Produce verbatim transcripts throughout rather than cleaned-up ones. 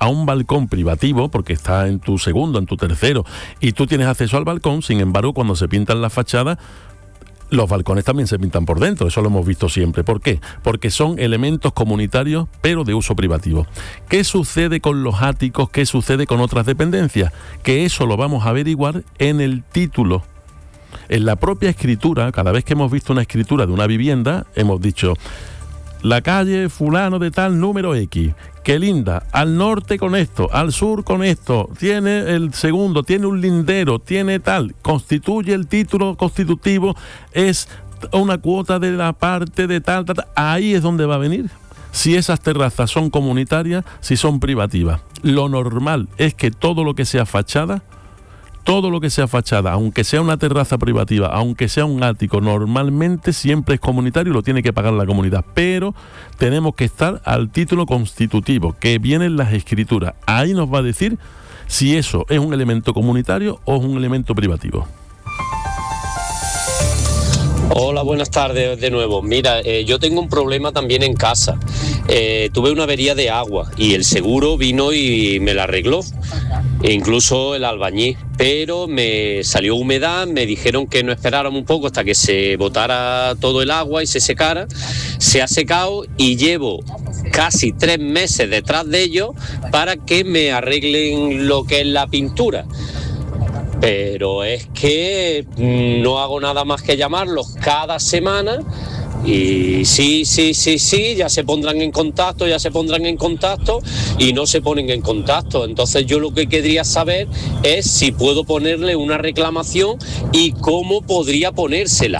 a un balcón privativo, porque está en tu segundo, en tu tercero, y tú tienes acceso al balcón. Sin embargo, cuando se pintan las fachadas, los balcones también se pintan por dentro, eso lo hemos visto siempre. ¿Por qué? Porque son elementos comunitarios, pero de uso privativo. ¿Qué sucede con los áticos? ¿Qué sucede con otras dependencias? Que eso lo vamos a averiguar en el título. En la propia escritura, cada vez que hemos visto una escritura de una vivienda, hemos dicho: la calle fulano de tal número X, que linda, al norte con esto, al sur con esto, tiene el segundo, tiene un lindero, tiene tal, constituye el título constitutivo, es una cuota de la parte de tal, tal, tal. Ahí es donde va a venir si esas terrazas son comunitarias, si son privativas. Lo normal es que todo lo que sea fachada, todo lo que sea fachada, aunque sea una terraza privativa, aunque sea un ático, normalmente siempre es comunitario y lo tiene que pagar la comunidad. Pero tenemos que estar al título constitutivo, que viene en las escrituras. Ahí nos va a decir si eso es un elemento comunitario o es un elemento privativo. Hola, buenas tardes de nuevo. Mira, eh, yo tengo un problema también en casa. Eh, tuve una avería de agua y el seguro vino y me la arregló, e incluso el albañil, pero me salió humedad, me dijeron que no esperáramos un poco hasta que se botara todo el agua y se secara. Se ha secado y llevo casi tres meses detrás de ellos para que me arreglen lo que es la pintura. Pero es que no hago nada más que llamarlos cada semana y sí, sí, sí, sí, ya se pondrán en contacto, ya se pondrán en contacto y no se ponen en contacto. Entonces yo lo que querría saber es si puedo ponerle una reclamación y cómo podría ponérsela.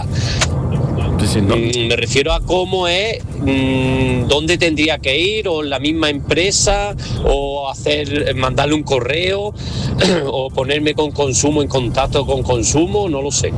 Sí, no. Me refiero a cómo es, mmm, dónde tendría que ir, o la misma empresa, o hacer, mandarle un correo, o ponerme con consumo en contacto con consumo, no lo sé.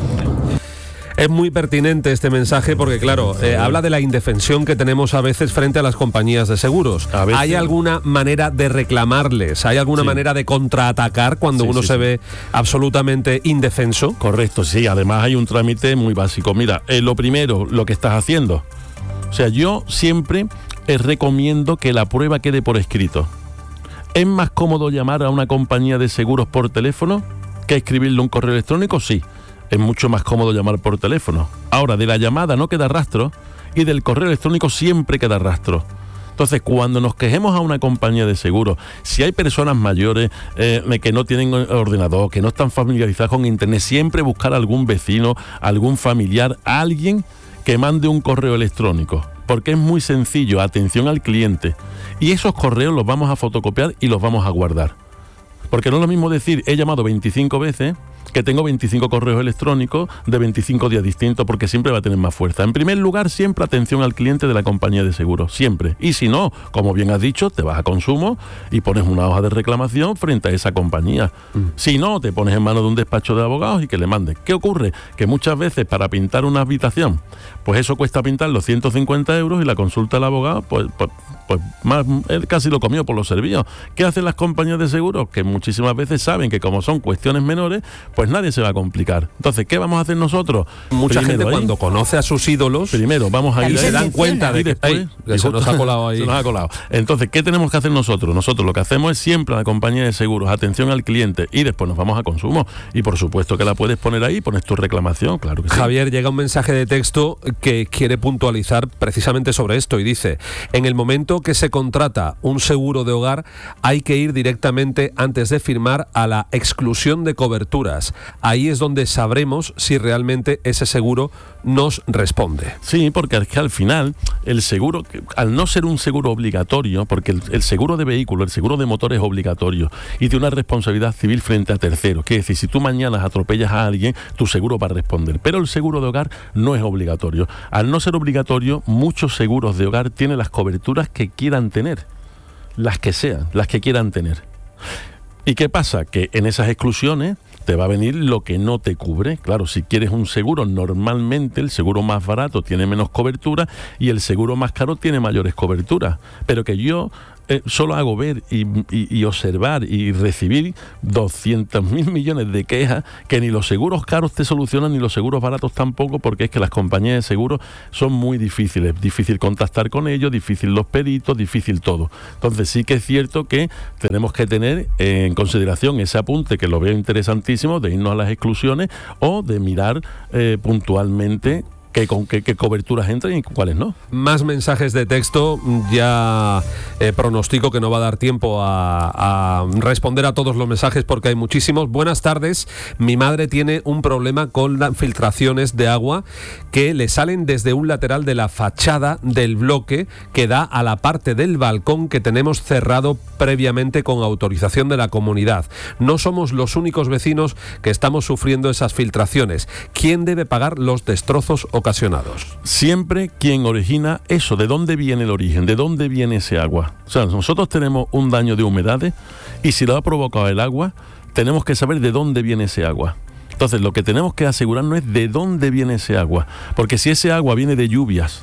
Es muy pertinente este mensaje porque, claro, eh, habla de la indefensión que tenemos a veces frente a las compañías de seguros. ¿Hay alguna manera de reclamarles? ¿Hay alguna sí. manera de contraatacar cuando sí, uno sí, se sí. ve absolutamente indefenso? Correcto, sí. Además hay un trámite muy básico. Mira, eh, lo primero, lo que estás haciendo. O sea, yo siempre eh, recomiendo que la prueba quede por escrito. ¿Es más cómodo llamar a una compañía de seguros por teléfono que escribirle un correo electrónico? Sí. Es mucho más cómodo llamar por teléfono. Ahora, de la llamada no queda rastro y del correo electrónico siempre queda rastro. Entonces, cuando nos quejemos a una compañía de seguros, si hay personas mayores eh, que no tienen ordenador, que no están familiarizadas con internet, siempre buscar algún vecino, algún familiar, alguien que mande un correo electrónico. Porque es muy sencillo, atención al cliente. Y esos correos los vamos a fotocopiar y los vamos a guardar. Porque no es lo mismo decir, he llamado veinticinco veces, que tengo veinticinco correos electrónicos de veinticinco días distintos, porque siempre va a tener más fuerza. En primer lugar, siempre atención al cliente de la compañía de seguros, siempre. Y si no, como bien has dicho, te vas a consumo y pones una hoja de reclamación frente a esa compañía. Mm. Si no, te pones en manos de un despacho de abogados y que le mandes. ¿Qué ocurre? Que muchas veces para pintar una habitación, pues eso cuesta pintar los ciento cincuenta euros y la consulta del abogado, pues, pues, pues más, él casi lo comió por los servicios. ¿Qué hacen las compañías de seguros? Que muchísimas veces saben que como son cuestiones menores, pues nadie se va a complicar. Entonces, ¿qué vamos a hacer nosotros? Mucha primero, gente ahí, cuando conoce a sus ídolos, primero vamos a ir y se dan cuenta de que después, ay, se nos ha colado ahí. Se nos ha colado. Entonces, ¿qué tenemos que hacer nosotros? Nosotros lo que hacemos es siempre a la compañía de seguros, atención al cliente, y después nos vamos a consumo. Y por supuesto que la puedes poner ahí, pones tu reclamación, claro que sí. Javier, llega un mensaje de texto que quiere puntualizar precisamente sobre esto y dice: en el momento que se contrata un seguro de hogar, hay que ir directamente antes de firmar a la exclusión de coberturas. Ahí es donde donde sabremos si realmente ese seguro nos responde. Sí, porque es que al final el seguro, al no ser un seguro obligatorio, porque el, el seguro de vehículo, el seguro de motor es obligatorio y tiene una responsabilidad civil frente a terceros. Quiere decir, si tú mañana atropellas a alguien, tu seguro va a responder. Pero el seguro de hogar no es obligatorio. Al no ser obligatorio, muchos seguros de hogar tienen las coberturas que quieran tener, las que sean, las que quieran tener. ¿Y qué pasa? Que en esas exclusiones te va a venir lo que no te cubre. Claro, si quieres un seguro, normalmente el seguro más barato tiene menos cobertura y el seguro más caro tiene mayores coberturas. Pero que yo eh, solo hago ver y, y, y observar y recibir doscientos mil millones de quejas que ni los seguros caros te solucionan ni los seguros baratos tampoco, porque es que las compañías de seguros son muy difíciles, difícil contactar con ellos, difícil los peritos, difícil todo. Entonces sí que es cierto que tenemos que tener en consideración ese apunte, que lo veo interesantísimo, de irnos a las exclusiones o de mirar eh, puntualmente qué, con qué, qué coberturas entran y cuáles no. Más mensajes de texto. Ya eh, pronostico que no va a dar tiempo a, a responder a todos los mensajes porque hay muchísimos. Buenas tardes. Mi madre tiene un problema con las filtraciones de agua que le salen desde un lateral de la fachada del bloque que da a la parte del balcón que tenemos cerrado previamente con autorización de la comunidad. No somos los únicos vecinos que estamos sufriendo esas filtraciones. ¿Quién debe pagar los destrozos ocasionados? Siempre quien origina eso, ¿de dónde viene el origen? ¿De dónde viene ese agua? O sea, nosotros tenemos un daño de humedades y si lo ha provocado el agua, tenemos que saber de dónde viene ese agua. Entonces, lo que tenemos que asegurarnos es de dónde viene ese agua, porque si ese agua viene de lluvias,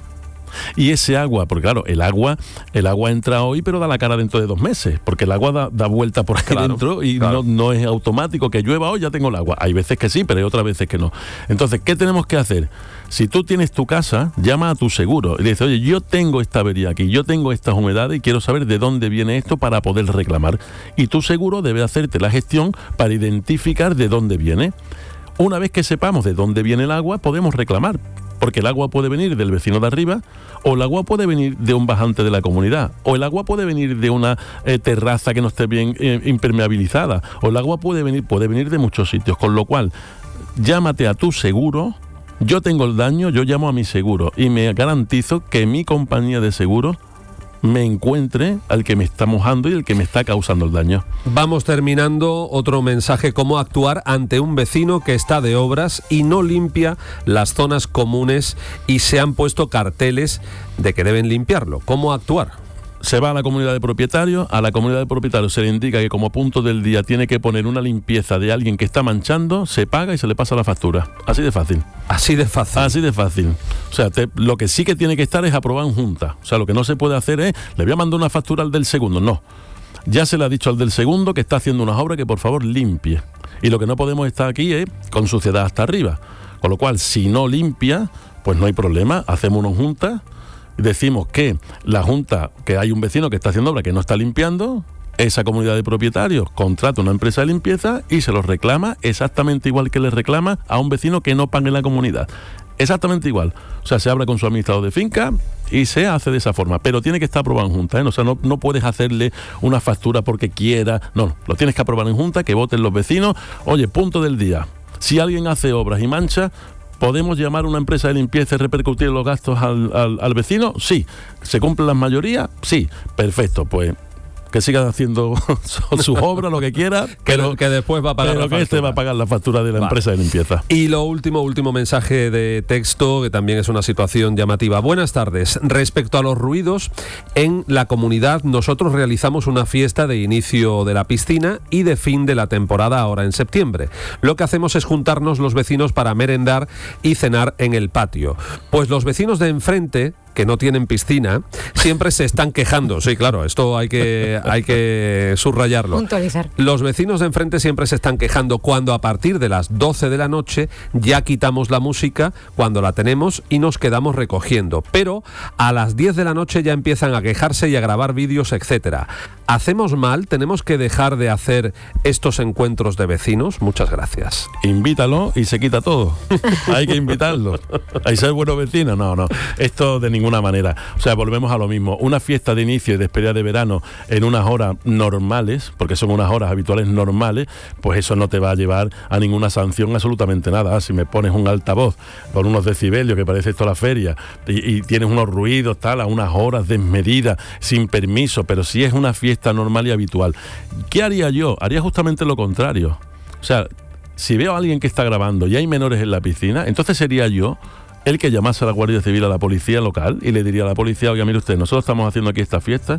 y ese agua, porque claro, el agua el agua entra hoy pero da la cara dentro de dos meses, porque el agua da, da vuelta por aquí claro, dentro y claro. no, no es automático que llueva hoy ya tengo el agua. Hay veces que sí, pero hay otras veces que no. Entonces, ¿qué tenemos que hacer? Si tú tienes tu casa, llama a tu seguro y le dices, oye, yo tengo esta avería aquí, yo tengo estas humedades y quiero saber de dónde viene esto para poder reclamar. Y tu seguro debe hacerte la gestión para identificar de dónde viene. Una vez que sepamos de dónde viene el agua, podemos reclamar. Porque el agua puede venir del vecino de arriba, o el agua puede venir de un bajante de la comunidad, o el agua puede venir de una eh, terraza que no esté bien eh, impermeabilizada, o el agua puede venir, puede venir de muchos sitios, con lo cual, llámate a tu seguro. Yo tengo el daño, yo llamo a mi seguro y me garantizo que mi compañía de seguros me encuentre al que me está mojando y el que me está causando el daño. Vamos terminando. Otro mensaje: cómo actuar ante un vecino que está de obras y no limpia las zonas comunes y se han puesto carteles de que deben limpiarlo. ¿Cómo actuar? Se va a la comunidad de propietarios, a la comunidad de propietarios se le indica que como punto del día tiene que poner una limpieza de alguien que está manchando, se paga y se le pasa la factura. Así de fácil. Así de fácil. Así de fácil. O sea, te, lo que sí que tiene que estar es aprobado en junta. O sea, lo que no se puede hacer es, le voy a mandar una factura al del segundo. No. Ya se le ha dicho al del segundo que está haciendo unas obras que por favor limpie. Y lo que no podemos estar aquí es con suciedad hasta arriba. Con lo cual, si no limpia, pues no hay problema. Hacemos una junta. Decimos que la junta, que hay un vecino que está haciendo obra que no está limpiando, esa comunidad de propietarios contrata una empresa de limpieza y se los reclama exactamente igual que le reclama a un vecino que no pague en la comunidad. Exactamente igual. O sea, se habla con su administrador de finca y se hace de esa forma, pero tiene que estar aprobado en junta, ¿eh? O sea, no, no puedes hacerle una factura porque quiera, no, lo tienes que aprobar en junta, que voten los vecinos. Oye, punto del día, si alguien hace obras y mancha, ¿podemos llamar a una empresa de limpieza y repercutir los gastos al, al, al vecino? Sí. ¿Se cumplen las mayorías? Sí. Perfecto, pues que sigan haciendo sus obras, lo que quiera, pero que, que después va a pagar pero la que este va a pagar la factura de la vale. empresa de limpieza. Y lo último, último mensaje de texto, que también es una situación llamativa. Buenas tardes. Respecto a los ruidos, en la comunidad nosotros realizamos una fiesta de inicio de la piscina y de fin de la temporada ahora en septiembre. Lo que hacemos es juntarnos los vecinos para merendar y cenar en el patio. Pues los vecinos de enfrente, que no tienen piscina, siempre se están quejando. Sí, claro, esto hay que, hay que subrayarlo. Puntualizar. Los vecinos de enfrente siempre se están quejando cuando a partir de las doce de la noche ya quitamos la música cuando la tenemos y nos quedamos recogiendo. Pero a las diez de la noche ya empiezan a quejarse y a grabar vídeos, etcétera. ¿Hacemos mal? ¿Tenemos que dejar de hacer estos encuentros de vecinos? Muchas gracias. Invítalo y se quita todo. Hay que invitarlo. Hay que ser buenos vecinos. No, no. Esto de ninguna manera. O sea, volvemos a lo mismo. Una fiesta de inicio y despedida de verano en unas horas normales, porque son unas horas habituales normales, pues eso no te va a llevar a ninguna sanción, absolutamente nada. Si me pones un altavoz con unos decibelios que parece esto la feria y, y tienes unos ruidos tal a unas horas desmedidas, sin permiso, pero si es una fiesta normal y habitual, ¿qué haría yo? Haría justamente lo contrario. O sea, si veo a alguien que está grabando y hay menores en la piscina, entonces sería yo el que llamase a la Guardia Civil, a la policía local, y le diría a la policía, oiga, mire usted, nosotros estamos haciendo aquí esta fiesta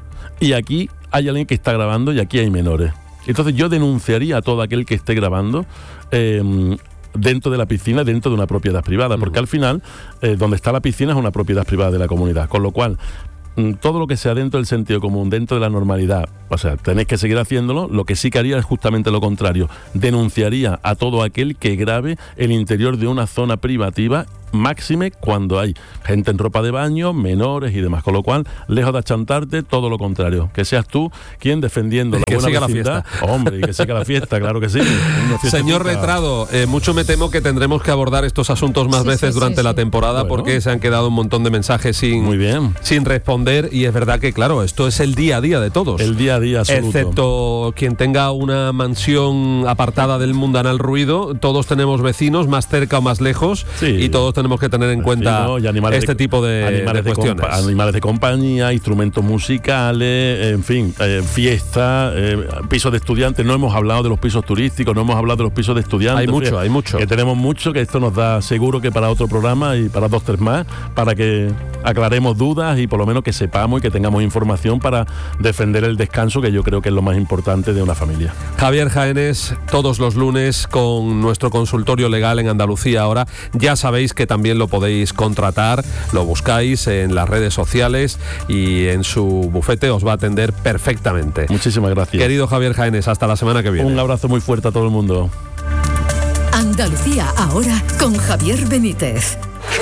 y aquí hay alguien que está grabando y aquí hay menores. Entonces yo denunciaría a todo aquel que esté grabando eh, dentro de la piscina, dentro de una propiedad privada, porque al final, eh, donde está la piscina es una propiedad privada de la comunidad, con lo cual todo lo que sea dentro del sentido común, dentro de la normalidad, o sea, tenéis que seguir haciéndolo. Lo que sí que haría es justamente lo contrario, denunciaría a todo aquel que grabe el interior de una zona privativa, máxime cuando hay gente en ropa de baño, menores y demás, con lo cual, lejos de achantarte, todo lo contrario, que seas tú quien defendiendo la que buena siga vecindad, la fiesta. hombre, y que siga la fiesta, claro que sí. Señor Retrado, eh, mucho me temo que tendremos que abordar estos asuntos más Sí, veces sí, durante sí, la sí. temporada, Bueno. porque se han quedado un montón de mensajes sin, Muy bien. sin responder, y es verdad que, claro, esto es el día a día de todos. El día a día absoluto. Excepto quien tenga una mansión apartada del mundanal ruido, todos tenemos vecinos más cerca o más lejos, Sí. y todos tenemos que tener en cuenta Vecinos y animales este de, tipo de, animales de cuestiones. compa- animales de compañía, instrumentos musicales, en fin, eh, fiestas, eh, pisos de estudiantes. No hemos hablado de los pisos turísticos, no hemos hablado de los pisos de estudiantes. Hay mucho, Fíjate, hay mucho. Que tenemos mucho, que esto nos da seguro que para otro programa y para dos, tres más, para que aclaremos dudas y por lo menos que sepamos y que tengamos información para defender el descanso, que yo creo que es lo más importante de una familia. Javier Jaénes, todos los lunes con nuestro consultorio legal en Andalucía Ahora. Ya sabéis que también lo podéis contratar, lo buscáis en las redes sociales y en su bufete os va a atender perfectamente. Muchísimas gracias. Querido Javier Jaénes, hasta la semana que viene. Un abrazo muy fuerte a todo el mundo. Andalucía Ahora con Javier Benítez.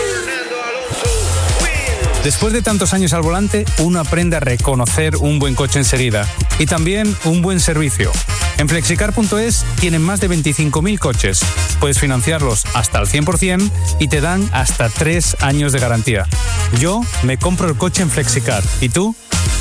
Después de tantos años al volante, uno aprende a reconocer un buen coche enseguida y también un buen servicio. En flexicar punto es tienen más de veinticinco mil coches. Puedes financiarlos hasta el cien por ciento y te dan hasta tres años de garantía. Yo me compro el coche en Flexicar. ¿Y tú?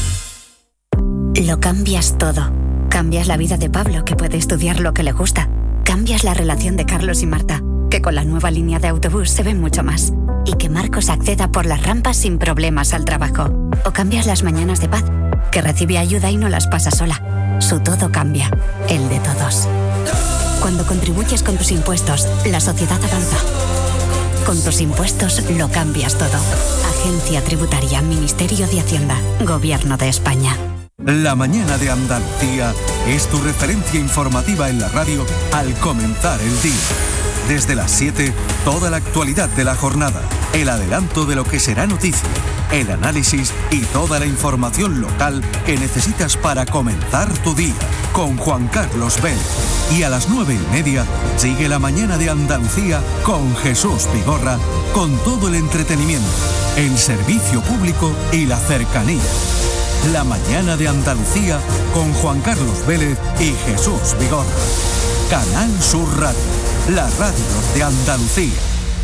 Lo cambias todo. Cambias la vida de Pablo, que puede estudiar lo que le gusta. Cambias la relación de Carlos y Marta, que con la nueva línea de autobús se ven mucho más. Y que Marcos acceda por las rampas sin problemas al trabajo. O cambias las mañanas de Paz, que recibe ayuda y no las pasa sola. Su todo cambia, el de todos. Cuando contribuyes con tus impuestos, la sociedad avanza. Con tus impuestos lo cambias todo. Agencia Tributaria, Ministerio de Hacienda, Gobierno de España. La mañana de Andalucía es tu referencia informativa en la radio al comenzar el día. Desde las siete, toda la actualidad de la jornada, el adelanto de lo que será noticia, el análisis y toda la información local que necesitas para comenzar tu día, con Juan Carlos Vélez. Y a las nueve y media, sigue la mañana de Andalucía con Jesús Vigorra, con todo el entretenimiento, el servicio público y la cercanía. La mañana de Andalucía con Juan Carlos Vélez y Jesús Vigorra. Canal Sur Radio, la radio de Andalucía.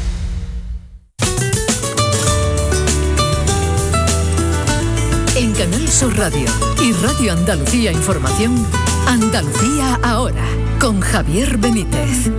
En Canal Sur Radio y Radio Andalucía Información, Andalucía Ahora, con Javier Benítez.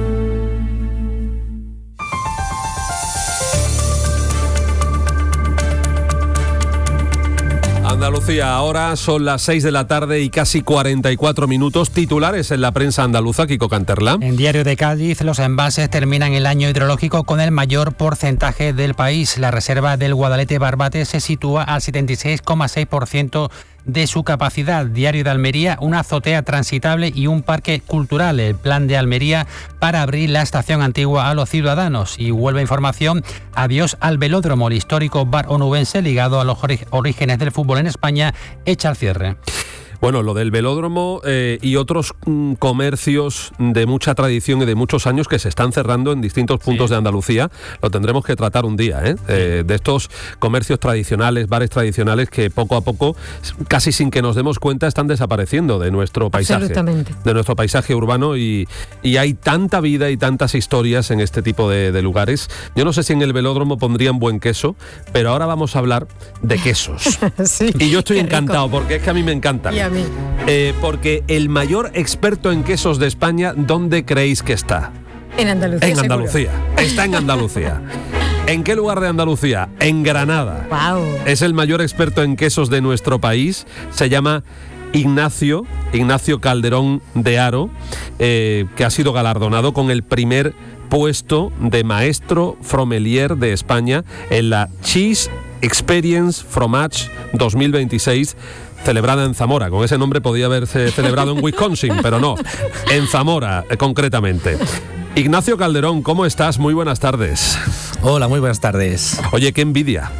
Andalucía Ahora, son las seis de la tarde y casi cuarenta y cuatro minutos. Titulares en la prensa andaluza, Kiko Canterla. En Diario de Cádiz, los embalses terminan el año hidrológico con el mayor porcentaje del país. La reserva del Guadalete-Barbate se sitúa al setenta y seis coma seis por ciento de su capacidad. Diario de Almería, una azotea transitable y un parque cultural. El plan de Almería para abrir la estación antigua a los ciudadanos. Y vuelve información, adiós al velódromo. El histórico bar onubense, ligado a los orígenes del fútbol en España, echa al cierre. Bueno, lo del velódromo eh, y otros mm, comercios de mucha tradición y de muchos años que se están cerrando en distintos puntos sí. de Andalucía, lo tendremos que tratar un día, ¿eh? Sí. Eh, de estos comercios tradicionales, bares tradicionales que poco a poco, casi sin que nos demos cuenta, están desapareciendo de nuestro paisaje. Absolutamente. De nuestro paisaje urbano y, y hay tanta vida y tantas historias en este tipo de, de lugares. Yo no sé si en el velódromo pondrían buen queso, pero ahora vamos a hablar de quesos. Sí, y yo estoy encantado porque es que a mí me encantan. Y a mí. Eh, porque el mayor experto en quesos de España, ¿dónde creéis que está? En Andalucía. En Andalucía. Seguro. Está en Andalucía. ¿En qué lugar de Andalucía? En Granada. Wow. Es el mayor experto en quesos de nuestro país. Se llama Ignacio, Ignacio Calderón de Haro, eh, que ha sido galardonado con el primer puesto de maestro fromelier de España en la Cheese Experience Fromage dos mil veintiséis, celebrada en Zamora. Con ese nombre podía haberse celebrado en Wisconsin, pero no, en Zamora, eh, concretamente. Ignacio Calderón, ¿cómo estás? Muy buenas tardes. Hola, muy buenas tardes. Oye, qué envidia.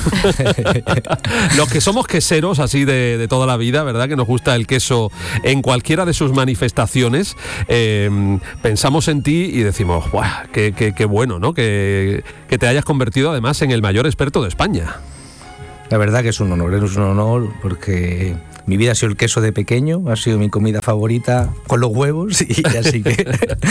Los que somos queseros así de, de toda la vida, ¿verdad? Que nos gusta el queso en cualquiera de sus manifestaciones, eh, pensamos en ti y decimos, ¡guau! Qué, qué, qué bueno, ¿no? Que, que te hayas convertido además en el mayor experto de España. La verdad que es un honor, es un honor porque mi vida ha sido el queso de pequeño, ha sido mi comida favorita con los huevos y así que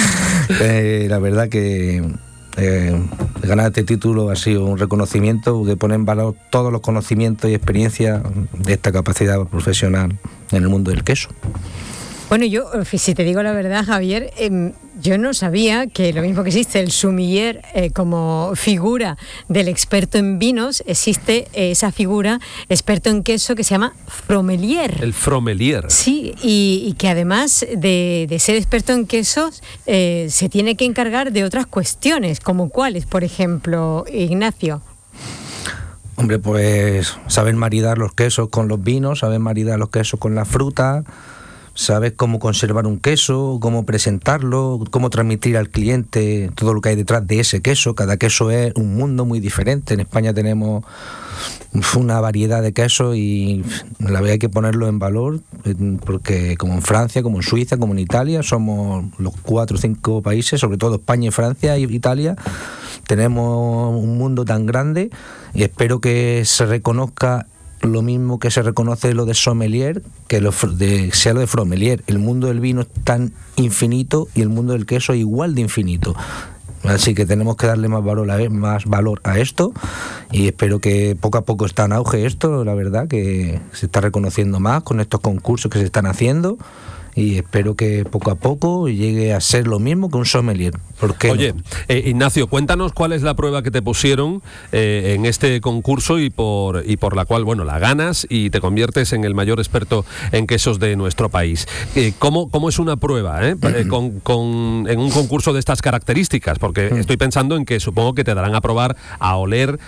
eh, la verdad que eh, ganar este título ha sido un reconocimiento que pone en valor todos los conocimientos y experiencias de esta capacidad profesional en el mundo del queso. Bueno, yo, si te digo la verdad, Javier, eh, yo no sabía que lo mismo que existe el sommelier eh, como figura del experto en vinos, existe eh, esa figura experto en queso que se llama fromelier. El fromelier. Sí, y, y que además de, de ser experto en quesos, eh, se tiene que encargar de otras cuestiones, como cuáles, por ejemplo, Ignacio. Hombre, pues saben maridar los quesos con los vinos, saben maridar los quesos con la fruta. Sabes cómo conservar un queso, cómo presentarlo, cómo transmitir al cliente todo lo que hay detrás de ese queso. Cada queso es un mundo muy diferente. En España tenemos una variedad de quesos y la verdad hay que ponerlo en valor porque como en Francia, como en Suiza, como en Italia, somos los cuatro o cinco países, sobre todo España y Francia y Italia, tenemos un mundo tan grande y espero que se reconozca lo mismo que se reconoce lo de sommelier, que lo de, sea lo de fromelier. El mundo del vino es tan infinito y el mundo del queso es igual de infinito. Así que tenemos que darle más valor a, más valor a esto y espero que poco a poco está en auge esto, la verdad, que se está reconociendo más con estos concursos que se están haciendo. Y espero que poco a poco llegue a ser lo mismo que un sommelier. ¿Por qué Oye, no? eh, Ignacio, cuéntanos cuál es la prueba que te pusieron eh, en este concurso y por y por la cual, bueno, la ganas y te conviertes en el mayor experto en quesos de nuestro país. Eh, ¿cómo, ¿Cómo es una prueba eh? eh, con, con, en un concurso de estas características? Porque estoy pensando en que supongo que te darán a probar, a oler,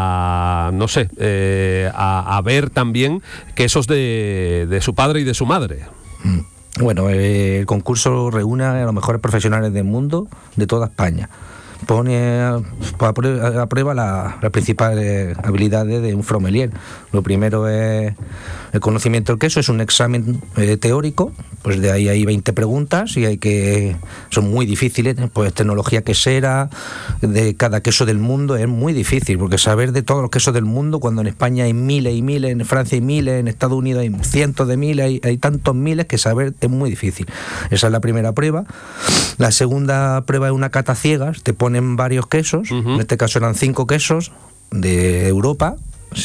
a, no sé, eh, a, a ver también quesos de, de su padre y de su madre. Bueno, eh, el concurso reúne a los mejores profesionales del mundo, de toda España. Pone a, a prueba, a prueba la, las principales habilidades de un fromelier. Lo primero es el conocimiento del queso, es un examen eh, teórico, pues de ahí hay veinte preguntas y hay que son muy difíciles, pues tecnología quesera de cada queso del mundo es muy difícil, porque saber de todos los quesos del mundo, cuando en España hay miles y miles, en Francia hay miles, en Estados Unidos hay cientos de miles, hay, hay tantos miles que saber es muy difícil. Esa es la primera prueba. La segunda prueba es una cata ciegas, te ponen varios quesos, uh-huh. En este caso eran cinco quesos de Europa,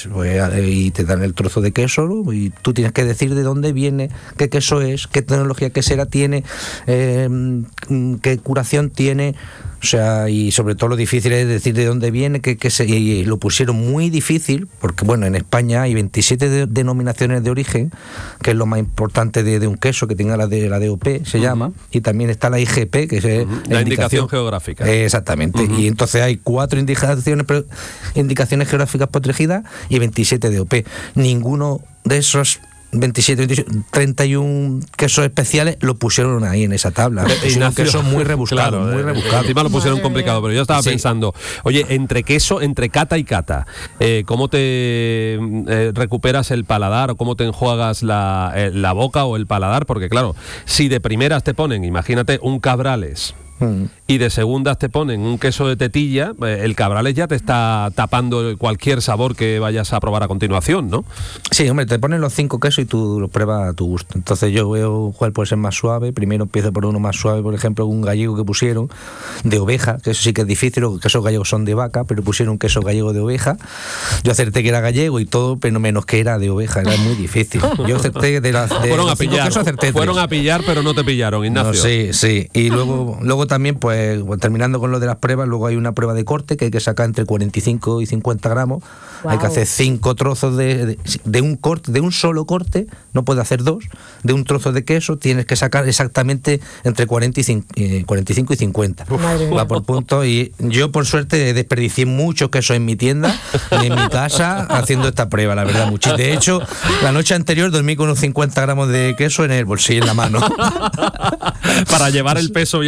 y te dan el trozo de queso, ¿no? Y tú tienes que decir de dónde viene, qué queso es, qué tecnología quesera tiene, eh, qué curación tiene, o sea, y sobre todo lo difícil es decir de dónde viene, qué, qué se, y lo pusieron muy difícil, porque bueno, en España hay veintisiete de, denominaciones de origen, que es lo más importante de, de un queso, que tenga la de la D O P, se uh-huh. llama, y también está la I G P, que es uh-huh. la, la indicación, indicación geográfica. Eh, exactamente, uh-huh. Y entonces hay cuatro indicaciones, indicaciones geográficas protegidas y veintisiete D O P. Ninguno de esos veintisiete, veintisiete, treinta y uno quesos especiales lo pusieron ahí en esa tabla. Pusieron quesos muy rebuscados, claro, muy rebuscados. Encima lo pusieron complicado, pero yo estaba sí. pensando, oye, entre queso, entre cata y cata, eh, ¿cómo te eh, recuperas el paladar o cómo te enjuagas la, eh, la boca o el paladar? Porque claro, si de primeras te ponen, imagínate, un Cabrales, Mm. y de segundas te ponen un queso de tetilla, el Cabrales ya te está tapando cualquier sabor que vayas a probar a continuación, ¿no? Sí, hombre, te ponen los cinco quesos y tú los pruebas a tu gusto. Entonces yo veo cuál puede ser más suave. Primero empiezo por uno más suave, por ejemplo, un gallego que pusieron de oveja, que eso sí que es difícil, los quesos gallegos son de vaca, pero pusieron un queso gallego de oveja. Yo acerté que era gallego y todo, pero menos que era de oveja, era muy difícil. Yo acerté de las de fueron los a pillar, quesos, acerté fueron tres. a pillar, pero no te pillaron, Ignacio. No, sí, sí. Y luego, luego también, pues, terminando con lo de las pruebas, luego hay una prueba de corte que hay que sacar entre cuarenta y cinco y cincuenta gramos. Wow. Hay que hacer cinco trozos de, de, de un corte, de un solo corte, no puede hacer dos. De un trozo de queso tienes que sacar exactamente entre cuarenta y cinco y cincuenta. Uf, va por puntos. Y yo, por suerte, desperdicié mucho queso en mi tienda, en mi casa, haciendo esta prueba, la verdad, mucho. De hecho, la noche anterior dormí con unos cincuenta gramos de queso en el bolsillo, en la mano. Para llevar el peso bien ajustado.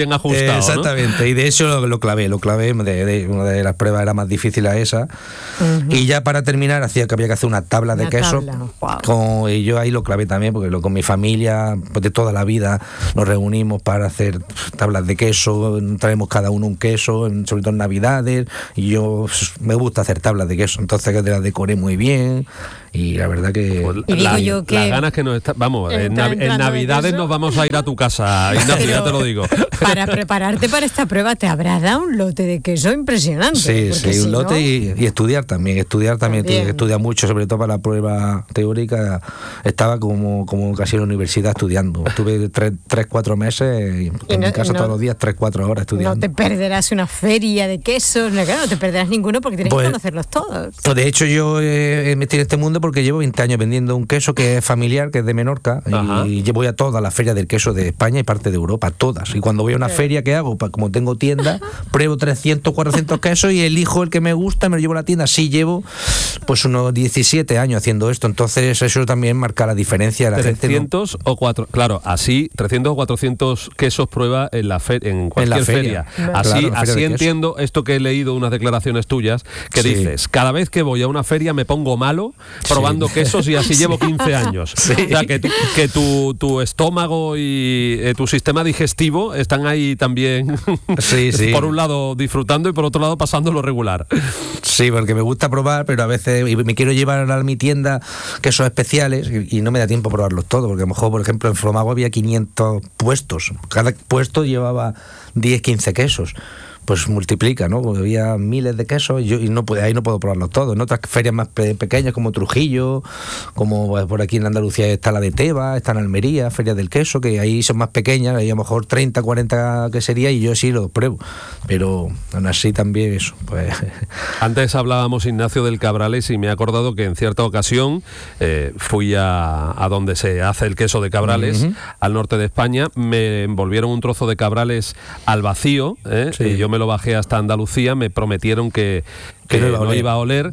gustado, exactamente, ¿no? Y de hecho lo, lo clavé, lo clavé, de, de, una de las pruebas era más difícil a esa. Uh-huh. Y ya para terminar hacía que había que hacer una tabla de una queso. Tabla. Wow. Con, y yo ahí lo clavé también, porque lo, con mi familia, pues de toda la vida, nos reunimos para hacer tablas de queso, traemos cada uno un queso, sobre todo en Navidades, y yo pues, me gusta hacer tablas de queso, entonces que te las decoré muy bien. Y la verdad que... Pues y digo la, yo que... Las ganas que nos está... Vamos, en, nav- en Navidades nos vamos a ir a tu casa, Ignacio, ya te lo digo. Para prepararte para esta prueba te habrás dado un lote de queso impresionante. Sí, sí, si un lote no... y, y estudiar también. Estudiar también, también. Estudia mucho, sobre todo para la prueba teórica. Estaba como, como casi en la universidad estudiando. Estuve tres, tres cuatro meses y en no, mi casa no, todos los días, tres, cuatro horas estudiando. No te perderás una feria de quesos, no, claro, no te perderás ninguno porque tienes pues, que conocerlos todos. Pues de hecho yo eh, me metí en este mundo porque llevo veinte años vendiendo un queso que es familiar, que es de Menorca. Ajá. Y voy a todas las ferias del queso de España y parte de Europa, todas. Y cuando voy a una sí. feria, ¿qué hago? Pues como tengo tienda, pruebo trescientos, cuatrocientos quesos y elijo el que me gusta, me lo llevo a la tienda. Sí llevo pues unos diecisiete años haciendo esto, entonces eso también marca la diferencia. La trescientos gente no... o cuatro, claro, así trescientos o cuatrocientos quesos prueba en la fe, en cualquier en la feria. feria. Así, claro, así feria entiendo esto que he leído, unas declaraciones tuyas, que sí. dices, cada vez que voy a una feria me pongo malo probando sí. quesos y así sí. llevo quince años. Sí. O sea, que, tu, que tu, tu estómago y eh, tu sistema digestivo están ahí también, sí, sí. por un lado disfrutando y por otro lado pasando lo regular. Sí, porque me gusta probar, pero a veces me quiero llevar a mi tienda quesos especiales y, y no me da tiempo a probarlos todos, porque a lo mejor, por ejemplo, en Flomago había quinientos puestos. Cada puesto llevaba diez, quince quesos. Pues multiplica, ¿no? Porque había miles de quesos y, yo, y no puede, ahí no puedo probarlos todos. En otras ferias más pe- pequeñas como Trujillo, como pues, por aquí en Andalucía está la de Teba, está en Almería, Feria del Queso, que ahí son más pequeñas, ahí a lo mejor treinta, cuarenta queserías y yo sí los pruebo. Pero aún así también eso, pues... Antes hablábamos, Ignacio, del Cabrales y me he acordado que en cierta ocasión eh, fui a, a donde se hace el queso de Cabrales, uh-huh. al norte de España, me envolvieron un trozo de Cabrales al vacío, ¿eh? Sí. Y yo me lo bajé hasta Andalucía, me prometieron que, que no, iba, no iba a oler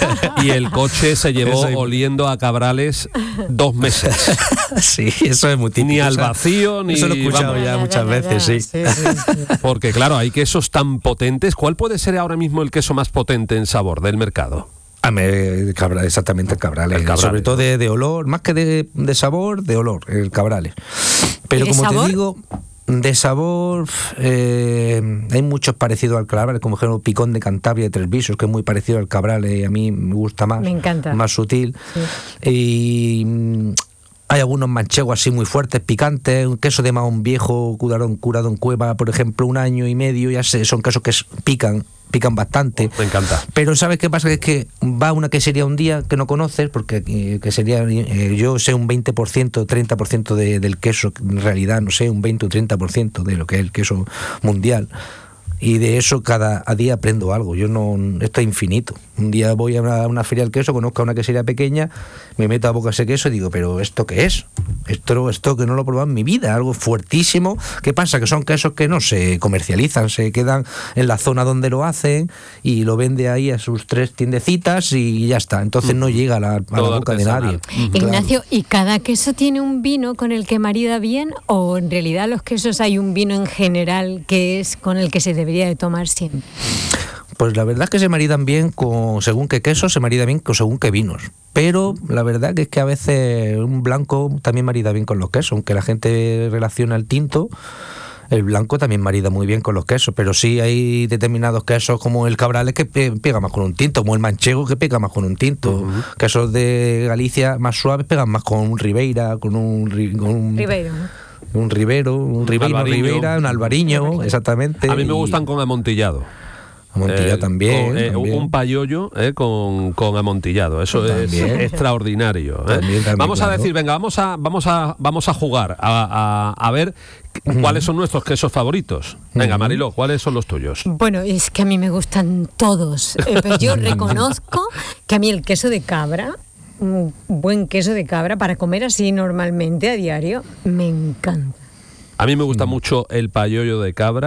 y el coche se llevó eso, oliendo a Cabrales dos meses. Sí, eso es muy típico. Ni al vacío, ni... Eso lo he escuchado vamos, ya muchas veces, sí. Sí, sí, sí. Porque claro, hay quesos tan potentes. ¿Cuál puede ser ahora mismo el queso más potente en sabor del mercado? Ah, me, cabra, exactamente el Cabrales, el Cabrales, sobre todo de, de olor, más que de, de sabor, de olor, el Cabrales. Pero como sabor? te digo... De sabor, eh, hay muchos parecidos al Cabrales, como ejemplo Picón de Cantabria de Tres Visos, que es muy parecido al Cabrales y a mí me gusta más. Me encanta. Más sutil. Sí. Y hay algunos manchegos así muy fuertes, picantes, un queso de Mahón Viejo, curado, curado en cueva, por ejemplo, un año y medio, ya sé, son quesos que pican. pican bastante. Me encanta. Pero ¿sabes qué pasa? Es que va una quesería un día que no conoces, porque eh, quesería, eh, yo sé un veinte por ciento, treinta por ciento de, del queso, en realidad no sé, un veinte o treinta por ciento de lo que es el queso mundial. Y de eso cada día aprendo algo. Yo no, esto es infinito. Un día voy a una, a una feria del queso, conozco a una quesería pequeña, me meto a boca ese queso y digo, pero ¿esto qué es? Esto, esto que no lo he probado en mi vida, algo fuertísimo. ¿Qué pasa? Que son quesos que no se comercializan, se quedan en la zona donde lo hacen y lo vende ahí a sus tres tiendecitas y ya está. Entonces no llega a la, a la boca artesanal de nadie. Ignacio, claro. ¿y cada queso tiene un vino con el que marida bien o en realidad los quesos hay un vino en general que es con el que se debería de tomar siempre? Pues la verdad es que se maridan bien con según qué queso, se marida bien con según qué vinos. Pero la verdad que es que a veces un blanco también marida bien con los quesos, aunque la gente relaciona el tinto, el blanco también marida muy bien con los quesos, pero sí hay determinados quesos como el Cabrales que pega más con un tinto, como el manchego que pega más con un tinto. Uh-huh. Quesos de Galicia más suaves pegan más con un Ribeira, con un... Con un Ribeiro. Un Ribero, un Ribeiro, Ribera, un Albariño, exactamente. A mí me gustan con amontillado. Amontillado eh, también, con, eh, también. Un payollo eh, con, con amontillado. Eso también. Es extraordinario. Eh. También, también, vamos claro. a decir, venga, vamos a, vamos a, vamos a jugar, a, a, a ver uh-huh. cuáles son nuestros quesos favoritos. Venga, Mariló, ¿cuáles son los tuyos? Bueno, es que a mí me gustan todos. Eh, pero yo reconozco que a mí el queso de cabra, un buen queso de cabra para comer así normalmente a diario, me encanta. A mí me gusta mm. mucho el payollo de cabra.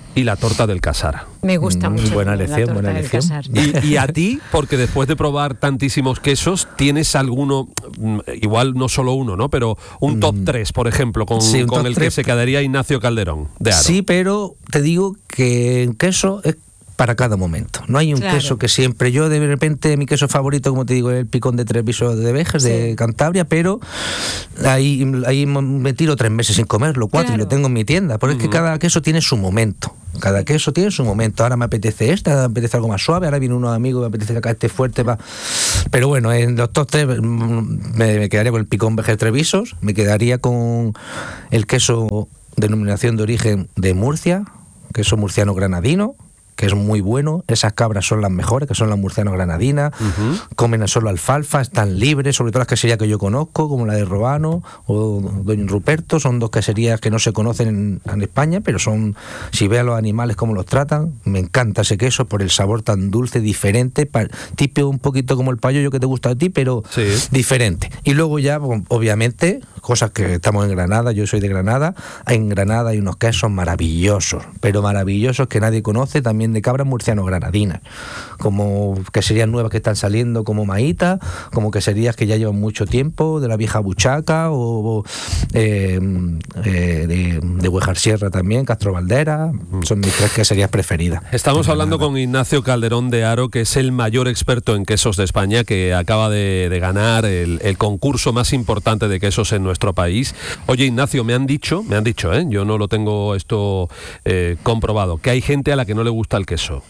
y la torta del Casar. Me gusta Mm, mucho buena la elección, torta buena del elección. Casar. Y, y a ti, porque después de probar tantísimos quesos, ¿tienes alguno, mm, igual no solo uno, ¿no? Pero un top tres, por ejemplo, con, Sí, un con top el que tres. se quedaría Ignacio Calderón de Haro? Sí, pero te digo que el queso es para cada momento. No hay un Claro. queso que siempre... Yo de repente mi queso favorito, como te digo, es el picón de Treviso de Vejes, de Sí. Cantabria, pero ahí, ahí me tiro tres meses sin comerlo, cuatro, Claro. y lo tengo en mi tienda. Porque es que cada queso tiene su momento. Cada queso tiene su momento. Ahora me apetece este, ahora me apetece algo más suave, ahora viene unos amigos, me apetece acá este fuerte. Pa... Pero bueno, en los top tres mm, me, me quedaría con el picón Vejes Trevisos, me quedaría con el queso denominación de origen de Murcia, queso murciano granadino, que es muy bueno. Esas cabras son las mejores, que son las murciano granadinas. Ujú. Comen solo alfalfa, están libres, sobre todo las queserías que yo conozco, como la de Robano o Doña Ruperto. Son dos queserías que no se conocen en, en España, pero son, si ve a los animales cómo los tratan, me encanta ese queso por el sabor tan dulce, diferente, pa- tipo un poquito como el payoyo que te gusta a ti, pero Sí. diferente. Y luego ya, pues, obviamente, cosas que estamos en Granada, yo soy de Granada, en Granada hay unos quesos maravillosos, pero maravillosos que nadie conoce, también de cabras murciano granadinas, como queserías nuevas que están saliendo, como Maíta, como queserías que ya llevan mucho tiempo, de la vieja Buchaca, o, o, eh, eh, de, de Huejar Sierra también, Castro Valdera, son mis tres queserías preferidas. Estamos De hablando Granada. con Ignacio Calderón de Haro, que es el mayor experto en quesos de España, que acaba de, de ganar el, el concurso más importante de quesos en nuestro país. Oye, Ignacio, me han dicho, me han dicho, ¿eh? Yo no lo tengo esto eh, comprobado, que hay gente a la que no le gusta el queso.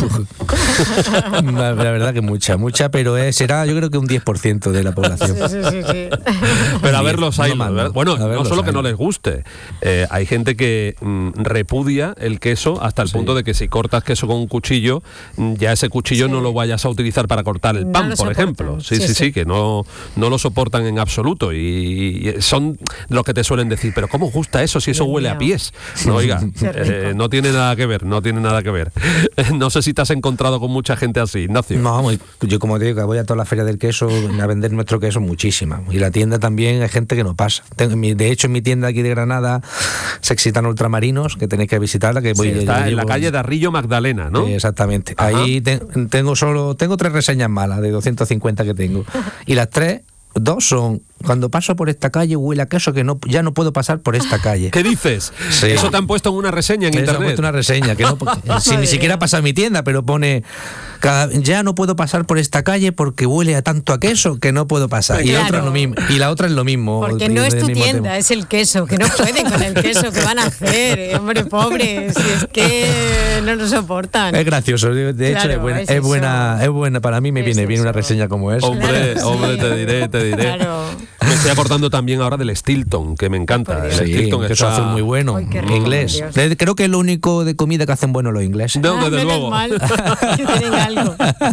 La, la verdad que mucha, mucha, pero eh, será yo creo que un diez por ciento de la población. Sí, sí, sí, sí. Pero a Diez, ver los no hay, más, ¿verdad? no. Bueno, A ver no los solo que hay. no les guste, eh, hay gente que mm, repudia el queso hasta el Sí. punto de que si cortas queso con un cuchillo, mm, ya ese cuchillo Sí. no lo vayas a utilizar para cortar el No pan, lo por soportan. ejemplo. Sí, sí, Sí, sí, sí. que no, no lo soportan en absoluto y, y son los que te suelen decir, pero ¿cómo gusta eso si eso Dios huele a mío. pies? No, oiga, Qué rico. eh, no tiene nada que ver, no tiene nada que ver. No sé si te has encontrado con mucha gente así, Ignacio. No, vamos, yo como te digo, que voy a toda la feria del queso a vender nuestro queso muchísima. Y la tienda también hay gente que no pasa. Tengo- mi- De hecho, en mi tienda aquí de Granada, Sexitano Ultramarinos, que tenéis que visitarla, que voy Sí, yo está en la llevo- calle de Arrillo Magdalena, ¿no? Eh, exactamente. Ajá. Ahí te- tengo solo tengo tres reseñas malas de doscientos cincuenta que tengo. Y las tres, dos son: cuando paso por esta calle huele a queso que no ya no puedo pasar por esta calle. ¿Qué dices? Sí. Eso te han puesto en una reseña en Eso, han internet. puesto una reseña que no, si ni siquiera pasa a mi tienda, pero pone cada- ya no puedo pasar por esta calle porque huele a tanto a queso que no puedo pasar. Y, la Claro. otra es lo mismo, y la otra es lo mismo. Porque Y no es el tu mismo tienda, tema. es el queso, que no pueden con el queso, que van a hacer, eh, hombre, pobres, si es que no lo soportan. Es gracioso, de de hecho Claro, es buena, es es buena, eso. es buena, para mí me Es viene bien una eso. reseña como esa. Hombre, Claro, hombre, sí. te diré, te diré. Claro. Me estoy acordando también ahora del Stilton, que me encanta. Por El Dios. Sí, Stilton que eso está... hacen muy bueno, Ay, qué rico, inglés. Dios. De- Creo que es lo único de comida que hacen bueno los ingleses. No, Ah, desde menos luego. mal, que tienen algo.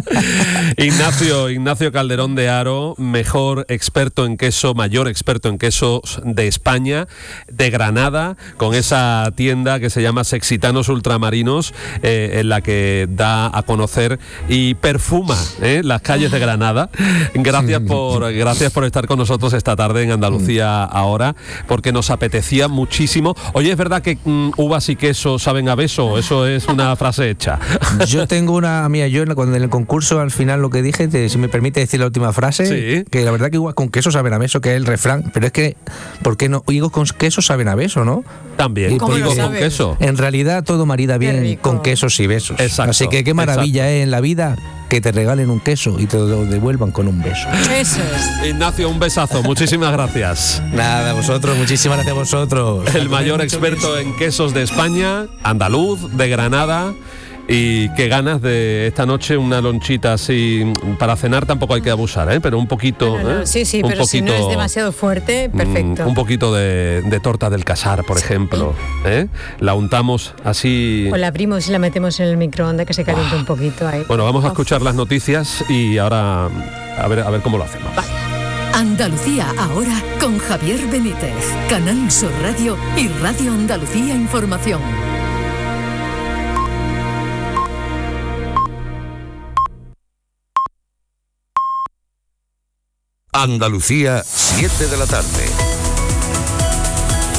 Ignacio, Ignacio Calderón de Haro, mejor experto en queso, mayor experto en quesos de España, de Granada, con esa tienda que se llama Sexitanos Ultramarinos, eh, en la que da a conocer y perfuma eh, las calles de Granada. Gracias por, gracias por estar con nosotros esta tarde en Andalucía Ahora, porque nos apetecía muchísimo. Oye, ¿es verdad que mm, uvas y queso saben a beso? ¿O eso es una frase hecha? Yo tengo una mía, yo en la- cuando en el concurso al final lo que dije, te- si me permite decir la última frase, Sí. que la verdad que igual con queso saben a beso, que es el refrán, pero es que, ¿por qué no? Higos con queso saben a beso, ¿no? También, ¿Y cómo digo lo con sabes? queso. En realidad todo marida bien rico. con quesos y besos. Exacto, Así que qué maravilla es en la vida que te regalen un queso y te lo devuelvan con un beso. Eso es. Ignacio, un besazo, muchísimas gracias. Nada, vosotros, muchísimas gracias a vosotros. El mayor experto en quesos de España, andaluz, de Granada. Y qué ganas de esta noche una lonchita así. Para cenar tampoco hay que abusar, ¿eh? Pero un poquito. No, no, ¿eh? sí, sí, Un pero si no es poquito, demasiado fuerte, perfecto. mm, un poquito de, de torta del Casar, por ejemplo. ¿eh? La untamos así. O la abrimos y la metemos en el microondas que se caliente un poquito ahí. Bueno, vamos a Uf. escuchar las noticias y ahora a ver, a ver cómo lo hacemos. Andalucía ahora con Javier Benítez, Canal Sur Radio y Radio Andalucía Información. Andalucía, siete de la tarde.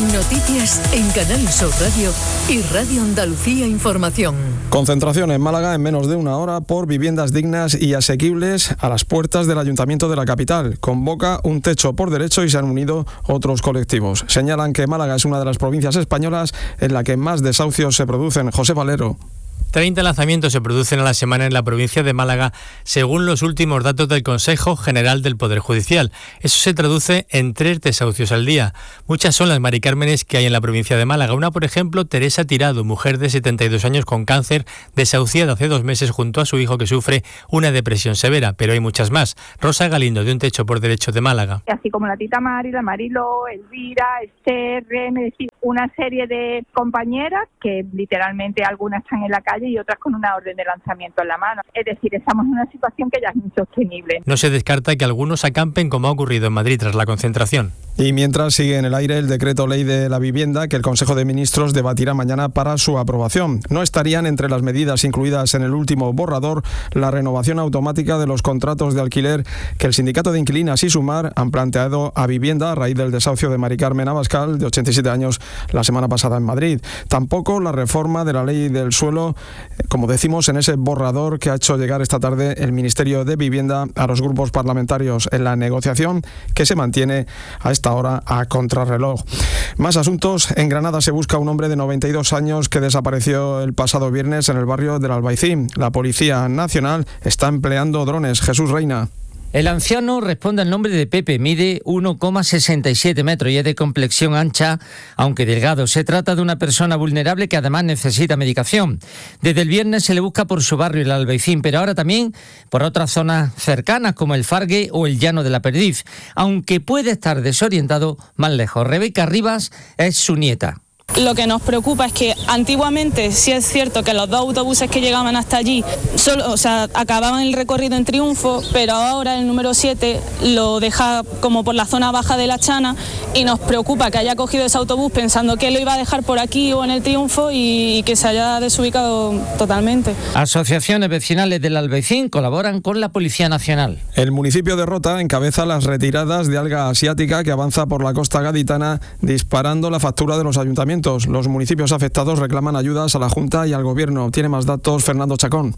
Noticias en Canal Sur Radio y Radio Andalucía Información. Concentración en Málaga en menos de una hora por viviendas dignas y asequibles a las puertas del Ayuntamiento de la capital. Convoca un techo por derecho y se han unido otros colectivos. Señalan que Málaga es una de las provincias españolas en la que más desahucios se producen. José Valero. treinta lanzamientos se producen a la semana en la provincia de Málaga, según los últimos datos del Consejo General del Poder Judicial. Eso se traduce en tres desahucios al día. Muchas son las Mari Cármenes que hay en la provincia de Málaga. Una, por ejemplo, Teresa Tirado, mujer de setenta y dos años con cáncer, desahuciada hace dos meses junto a su hijo que sufre una depresión severa, pero hay muchas más. Rosa Galindo, de Un Techo por Derecho de Málaga. Así como la Tita Mari, la Mariló, Elvira, Esther, Reme, es decir, una serie de compañeras que literalmente algunas están en la calle y otras con una orden de lanzamiento en la mano. Es decir, estamos en una situación que ya es insostenible. No se descarta que algunos acampen como ha ocurrido en Madrid tras la concentración. Y mientras sigue en el aire el decreto ley de la vivienda que el Consejo de Ministros debatirá mañana para su aprobación. No estarían entre las medidas incluidas en el último borrador la renovación automática de los contratos de alquiler que el sindicato de inquilinas y Sumar han planteado a Vivienda a raíz del desahucio de Mari Carmen Abascal, de ochenta y siete años, la semana pasada en Madrid. Tampoco la reforma de la ley del suelo, como decimos en ese borrador que ha hecho llegar esta tarde el Ministerio de Vivienda a los grupos parlamentarios en la negociación que se mantiene a esta hora a contrarreloj. Más asuntos. En Granada se busca un hombre de noventa y dos años que desapareció el pasado viernes en el barrio del Albaicín. La Policía Nacional está empleando drones. Jesús Reina. El anciano responde al nombre de Pepe, mide uno coma sesenta y siete metros y es de complexión ancha, aunque delgado. Se trata de una persona vulnerable que además necesita medicación. Desde el viernes se le busca por su barrio, el Albaicín, pero ahora también por otras zonas cercanas como el Fargue o el Llano de la Perdiz, aunque puede estar desorientado más lejos. Rebeca Rivas es su nieta. Lo que nos preocupa es que antiguamente sí es cierto que los dos autobuses que llegaban hasta allí solo, o sea, acababan el recorrido en Triunfo, pero ahora el número siete lo deja como por la zona baja de la Chana y nos preocupa que haya cogido ese autobús pensando que lo iba a dejar por aquí o en el Triunfo y que se haya desubicado totalmente. Asociaciones vecinales del Albaicín colaboran con la Policía Nacional. El municipio de Rota encabeza las retiradas de alga asiática que avanza por la costa gaditana disparando la factura de los ayuntamientos. Los municipios afectados reclaman ayudas a la Junta y al Gobierno. Tiene más datos Fernando Chacón.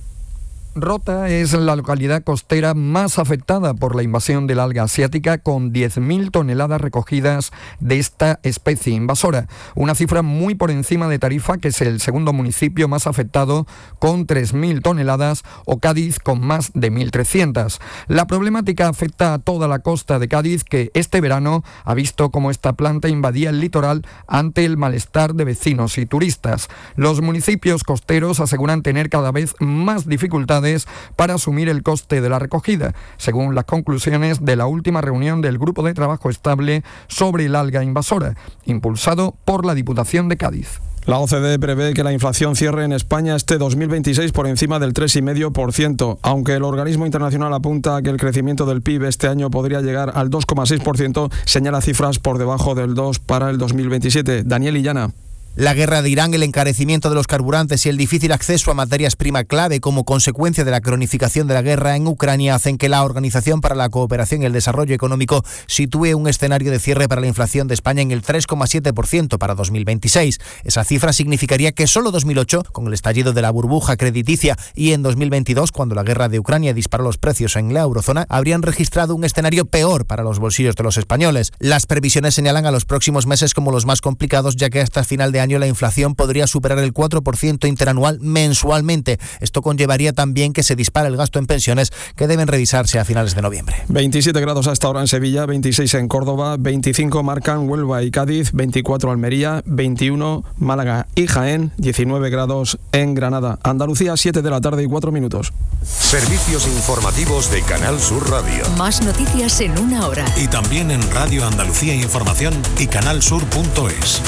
Rota es la localidad costera más afectada por la invasión del alga asiática, con diez mil toneladas recogidas de esta especie invasora, una cifra muy por encima de Tarifa, que es el segundo municipio más afectado con tres mil toneladas, o Cádiz con más de mil trescientas. La problemática afecta a toda la costa de Cádiz, que este verano ha visto cómo esta planta invadía el litoral ante el malestar de vecinos y turistas. Los municipios costeros aseguran tener cada vez más dificultades para asumir el coste de la recogida, según las conclusiones de la última reunión del Grupo de Trabajo Estable sobre el alga invasora, impulsado por la Diputación de Cádiz. La O C D E prevé que la inflación cierre en España este dos mil veintiséis por encima del tres coma cinco por ciento, aunque el organismo internacional apunta a que el crecimiento del P I B este año podría llegar al dos coma seis por ciento, señala cifras por debajo del dos por ciento para el dos mil veintisiete. Daniel Illana. La guerra de Irán, el encarecimiento de los carburantes y el difícil acceso a materias prima clave como consecuencia de la cronificación de la guerra en Ucrania hacen que la Organización para la Cooperación y el Desarrollo Económico sitúe un escenario de cierre para la inflación de España en el tres coma siete por ciento para dos mil veintiséis. Esa cifra significaría que solo dos mil ocho, con el estallido de la burbuja crediticia, y en dos mil veintidós, cuando la guerra de Ucrania disparó los precios en la eurozona, habrían registrado un escenario peor para los bolsillos de los españoles. Las previsiones señalan a los próximos meses como los más complicados, ya que hasta final de año la inflación podría superar el cuatro por ciento interanual mensualmente. Esto conllevaría también que se dispare el gasto en pensiones, que deben revisarse a finales de noviembre. veintisiete grados hasta ahora en Sevilla, veintiséis en Córdoba, veinticinco marcan Huelva y Cádiz, veinticuatro Almería, veintiuno Málaga y Jaén, diecinueve grados en Granada. Andalucía, siete de la tarde y cuatro minutos. Servicios informativos de Canal Sur Radio. Más noticias en una hora. Y también en Radio Andalucía Información y canalsur punto es.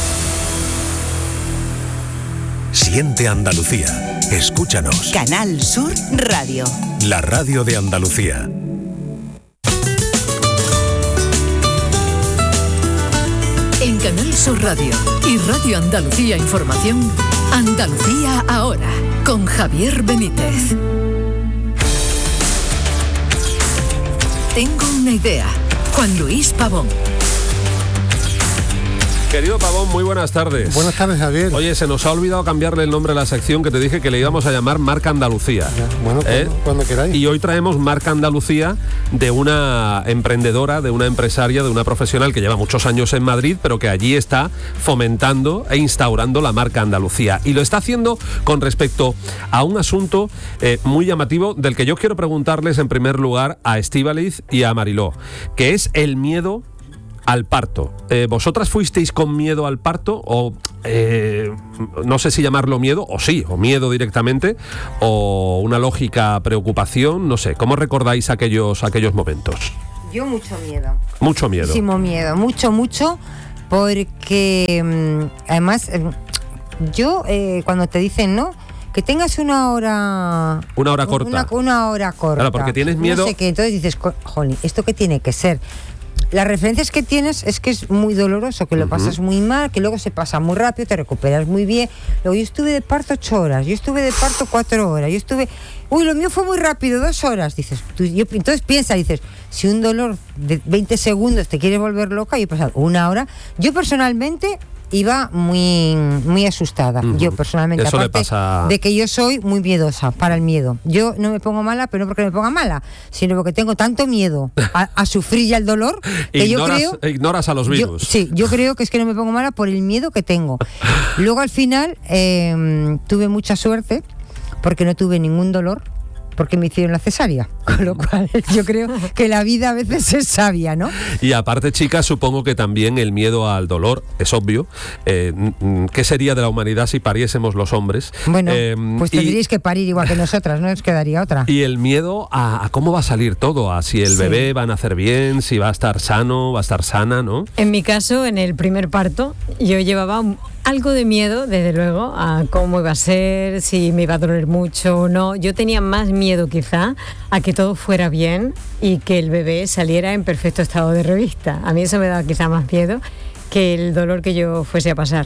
Siente Andalucía. Escúchanos. Canal Sur Radio. La radio de Andalucía. En Canal Sur Radio y Radio Andalucía Información, Andalucía ahora, con Javier Benítez. Tengo una idea. Juan Luis Pavón. Querido Pavón, muy buenas tardes. Buenas tardes, Javier. Oye, se nos ha olvidado cambiarle el nombre a la sección que te dije que le íbamos a llamar Marca Andalucía. Ya, bueno, ¿Eh? cuando, cuando queráis. Y hoy traemos Marca Andalucía de una emprendedora, de una empresaria, de una profesional que lleva muchos años en Madrid, pero que allí está fomentando e instaurando la marca Andalucía. Y lo está haciendo con respecto a un asunto eh, muy llamativo del que yo quiero preguntarles en primer lugar a Estíbaliz y a Mariló, que es el miedo al parto. Eh, ¿Vosotras fuisteis con miedo al parto? O eh, no sé si llamarlo miedo, o sí, o miedo directamente, o una lógica preocupación, no sé. ¿Cómo recordáis aquellos, aquellos momentos? Yo mucho miedo. Mucho miedo. Muchísimo miedo, mucho, mucho, porque mmm, además eh, yo eh, cuando te dicen, ¿no?, que tengas una hora... Una hora corta. Una, una hora corta. Claro, porque tienes miedo... No sé qué, entonces dices, jolín, ¿esto qué tiene que ser? Las referencias que tienes es que es muy doloroso, que lo uh-huh. pasas muy mal, que luego se pasa muy rápido, te recuperas muy bien. Luego yo estuve de parto ocho horas, yo estuve de parto cuatro horas, yo estuve... Uy, lo mío fue muy rápido, dos horas. Dices, tú, yo, entonces piensa, dices, si un dolor de veinte segundos te quiere volver loca, yo he pasado una hora. Yo personalmente... iba muy muy asustada, uh-huh. yo personalmente. Eso aparte le pasa... de que yo soy muy miedosa para el miedo. Yo no me pongo mala, pero no porque me ponga mala, sino porque tengo tanto miedo a, a sufrir ya el dolor que ignoras, yo creo... Ignoras a los virus. Yo, sí, yo creo que es que no me pongo mala por el miedo que tengo. Luego al final eh, tuve mucha suerte porque no tuve ningún dolor, porque me hicieron la cesárea, con lo cual yo creo que la vida a veces es sabia, ¿no? Y aparte, chicas, supongo que también el miedo al dolor, es obvio. Eh, ¿Qué sería de la humanidad si pariésemos los hombres? Bueno, eh, pues y, tendríais que parir igual que nosotras, no os quedaría otra. Y el miedo a, a cómo va a salir todo, a si el sí. bebé va a nacer bien, si va a estar sano, va a estar sana, ¿no? En mi caso, en el primer parto, yo llevaba un, algo de miedo, desde luego, a cómo iba a ser, si me iba a doler mucho o no. Yo tenía más miedo miedo quizá a que todo fuera bien y que el bebé saliera en perfecto estado de revista. A mí eso me daba quizá más miedo que el dolor que yo fuese a pasar.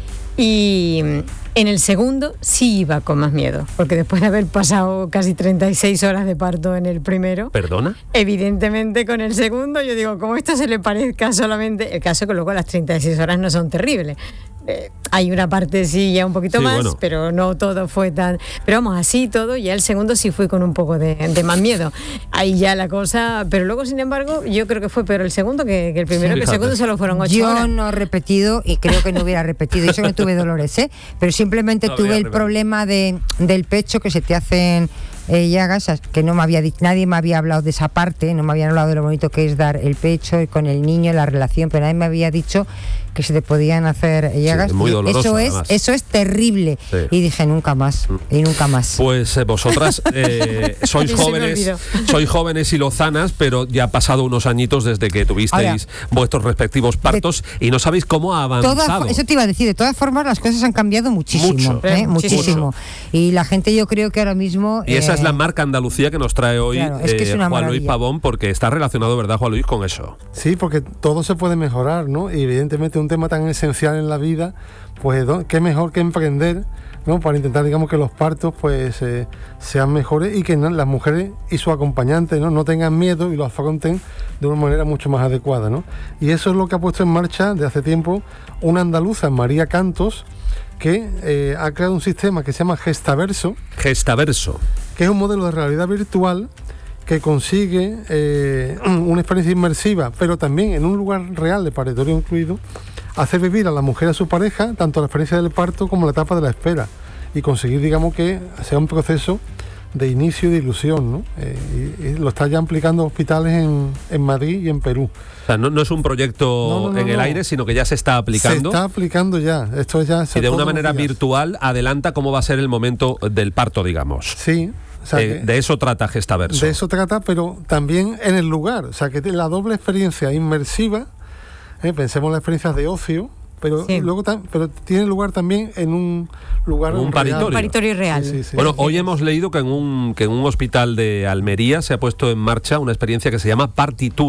Y en el segundo sí iba con más miedo, porque después de haber pasado casi treinta y seis horas de parto en el primero... ¿Perdona? Evidentemente con el segundo yo digo, como esto se le parezca solamente... El caso que luego las treinta y seis horas no son terribles. Eh, hay una parte sí ya un poquito sí, más, bueno. pero no todo fue tan... Pero vamos, así todo, ya el segundo sí fui con un poco de, de más miedo. Ahí ya la cosa... Pero luego, sin embargo, yo creo que fue peor el segundo que, que el primero, sí, que el segundo solo fueron ocho yo horas. Yo no he repetido y creo que no hubiera repetido. Yo no tuve dolores, ¿eh? Pero simplemente no, tuve el repetido. problema de, del pecho, que se te hacen... Eh, llagas, que no me había dicho, nadie me había hablado de esa parte, no me habían hablado de lo bonito que es dar el pecho y con el niño, la relación, pero nadie me había dicho que se te podían hacer llagas. Sí, muy doloroso, eso es, además. eso es terrible. Sí. Y dije nunca más, y nunca más. Pues eh, vosotras eh, sois jóvenes, sois jóvenes y lozanas, pero ya ha pasado unos añitos desde que tuvisteis Ahora, vuestros respectivos partos de, y no sabéis cómo ha avanzado. Toda, eso te iba a decir, de todas formas las cosas han cambiado muchísimo, Mucho. ¿eh? muchísimo. Mucho. Y la gente yo creo que ahora mismo... Y esa eh, es la marca Andalucía que nos trae hoy claro, es que es eh, Juan maravilla. Luis Pavón, porque está relacionado, ¿verdad, Juan Luis, con eso? Sí, porque todo se puede mejorar, ¿no? Y evidentemente un tema tan esencial en la vida, pues qué mejor que emprender, ¿no? Para intentar, digamos, que los partos pues eh, sean mejores y que ¿no? las mujeres y sus acompañantes, ¿no? no tengan miedo y lo afronten de una manera mucho más adecuada, ¿no? Y eso es lo que ha puesto en marcha de hace tiempo una andaluza, María Cantos, que eh, ha creado un sistema que se llama Gestaverso. Gestaverso. Que es un modelo de realidad virtual que consigue eh, una experiencia inmersiva, pero también en un lugar real, de paritorio incluido, hacer vivir a la mujer y a su pareja tanto la experiencia del parto como la etapa de la espera y conseguir, digamos, que sea un proceso de inicio y de ilusión, ¿no? Eh, y, y lo está ya aplicando hospitales en, en Madrid y en Perú. O sea, no, no es un proyecto no, no, no, en el no. aire, sino que ya se está aplicando. Se está aplicando ya. Esto ya y de una manera virtual adelanta cómo va a ser el momento del parto, digamos. Sí. O sea eh, de eso trata Gestaverso. De eso trata, pero también en el lugar. O sea, que la doble experiencia inmersiva, eh, pensemos en las experiencias de ocio, pero sí. luego tam, pero tiene lugar también en un lugar un paritorio. Un paritorio real. Sí, sí, sí. Bueno, hoy hemos leído que en un que en un hospital de Almería se ha puesto en marcha una experiencia que se llama Partitour.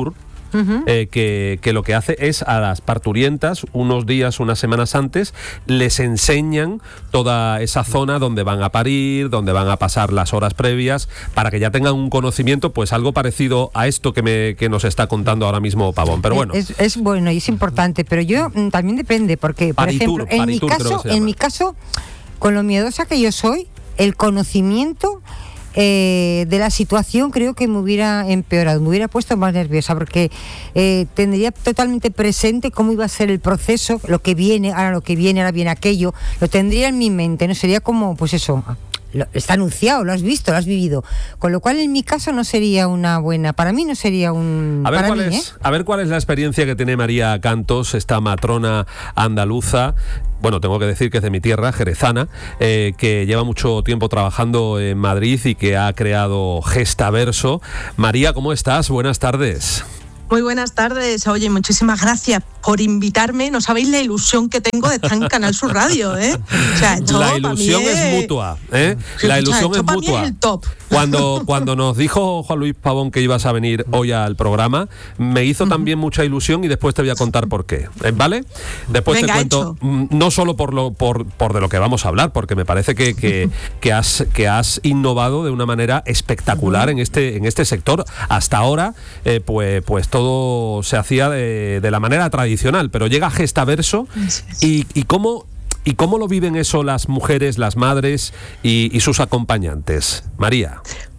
uh-huh. eh, que, que lo que hace es a las parturientas, unos días, unas semanas antes, les enseñan toda esa zona donde van a parir, donde van a pasar las horas previas, para que ya tengan un conocimiento, pues algo parecido a esto que, me, que nos está contando ahora mismo Pavón. Pero bueno. Es, es bueno y es importante, pero yo mm, también depende, porque, por Paritur, ejemplo, en Paritur, mi caso, en mi caso, con lo miedosa que yo soy, el conocimiento eh, de la situación creo que me hubiera empeorado, me hubiera puesto más nerviosa, porque eh, tendría totalmente presente cómo iba a ser el proceso, lo que viene, ahora lo que viene, ahora viene aquello, lo tendría en mi mente, no sería como, pues eso, lo, está anunciado, lo has visto, lo has vivido, con lo cual en mi caso no sería una buena, para mí no sería un... A ver, para cuál mí, es, ¿eh? a ver cuál es la experiencia que tiene María Cantos, esta matrona andaluza. Bueno, tengo que decir que es de mi tierra, jerezana, eh, que lleva mucho tiempo trabajando en Madrid y que ha creado Gestaverso. María, ¿cómo estás? Buenas tardes. Muy buenas tardes. Oye, muchísimas gracias por invitarme. No sabéis la ilusión que tengo de estar en Canal Sur Radio, ¿eh? O sea, esto la ilusión es... es mutua, ¿eh? La ilusión es mutua. Es el top. Cuando, cuando nos dijo Juan Luis Pavón que ibas a venir hoy al programa, me hizo también mucha ilusión y después te voy a contar por qué, ¿vale? Después Venga, te cuento, hecho. no solo por lo por, por de lo que vamos a hablar, porque me parece que, que, que, has, que has innovado de una manera espectacular en este, en este sector. Hasta ahora, eh, pues, pues todo se hacía de, de la manera tradicional, pero llega Gestaverso y, y cómo... ¿Y cómo lo viven eso las mujeres, las madres y, y sus acompañantes? María.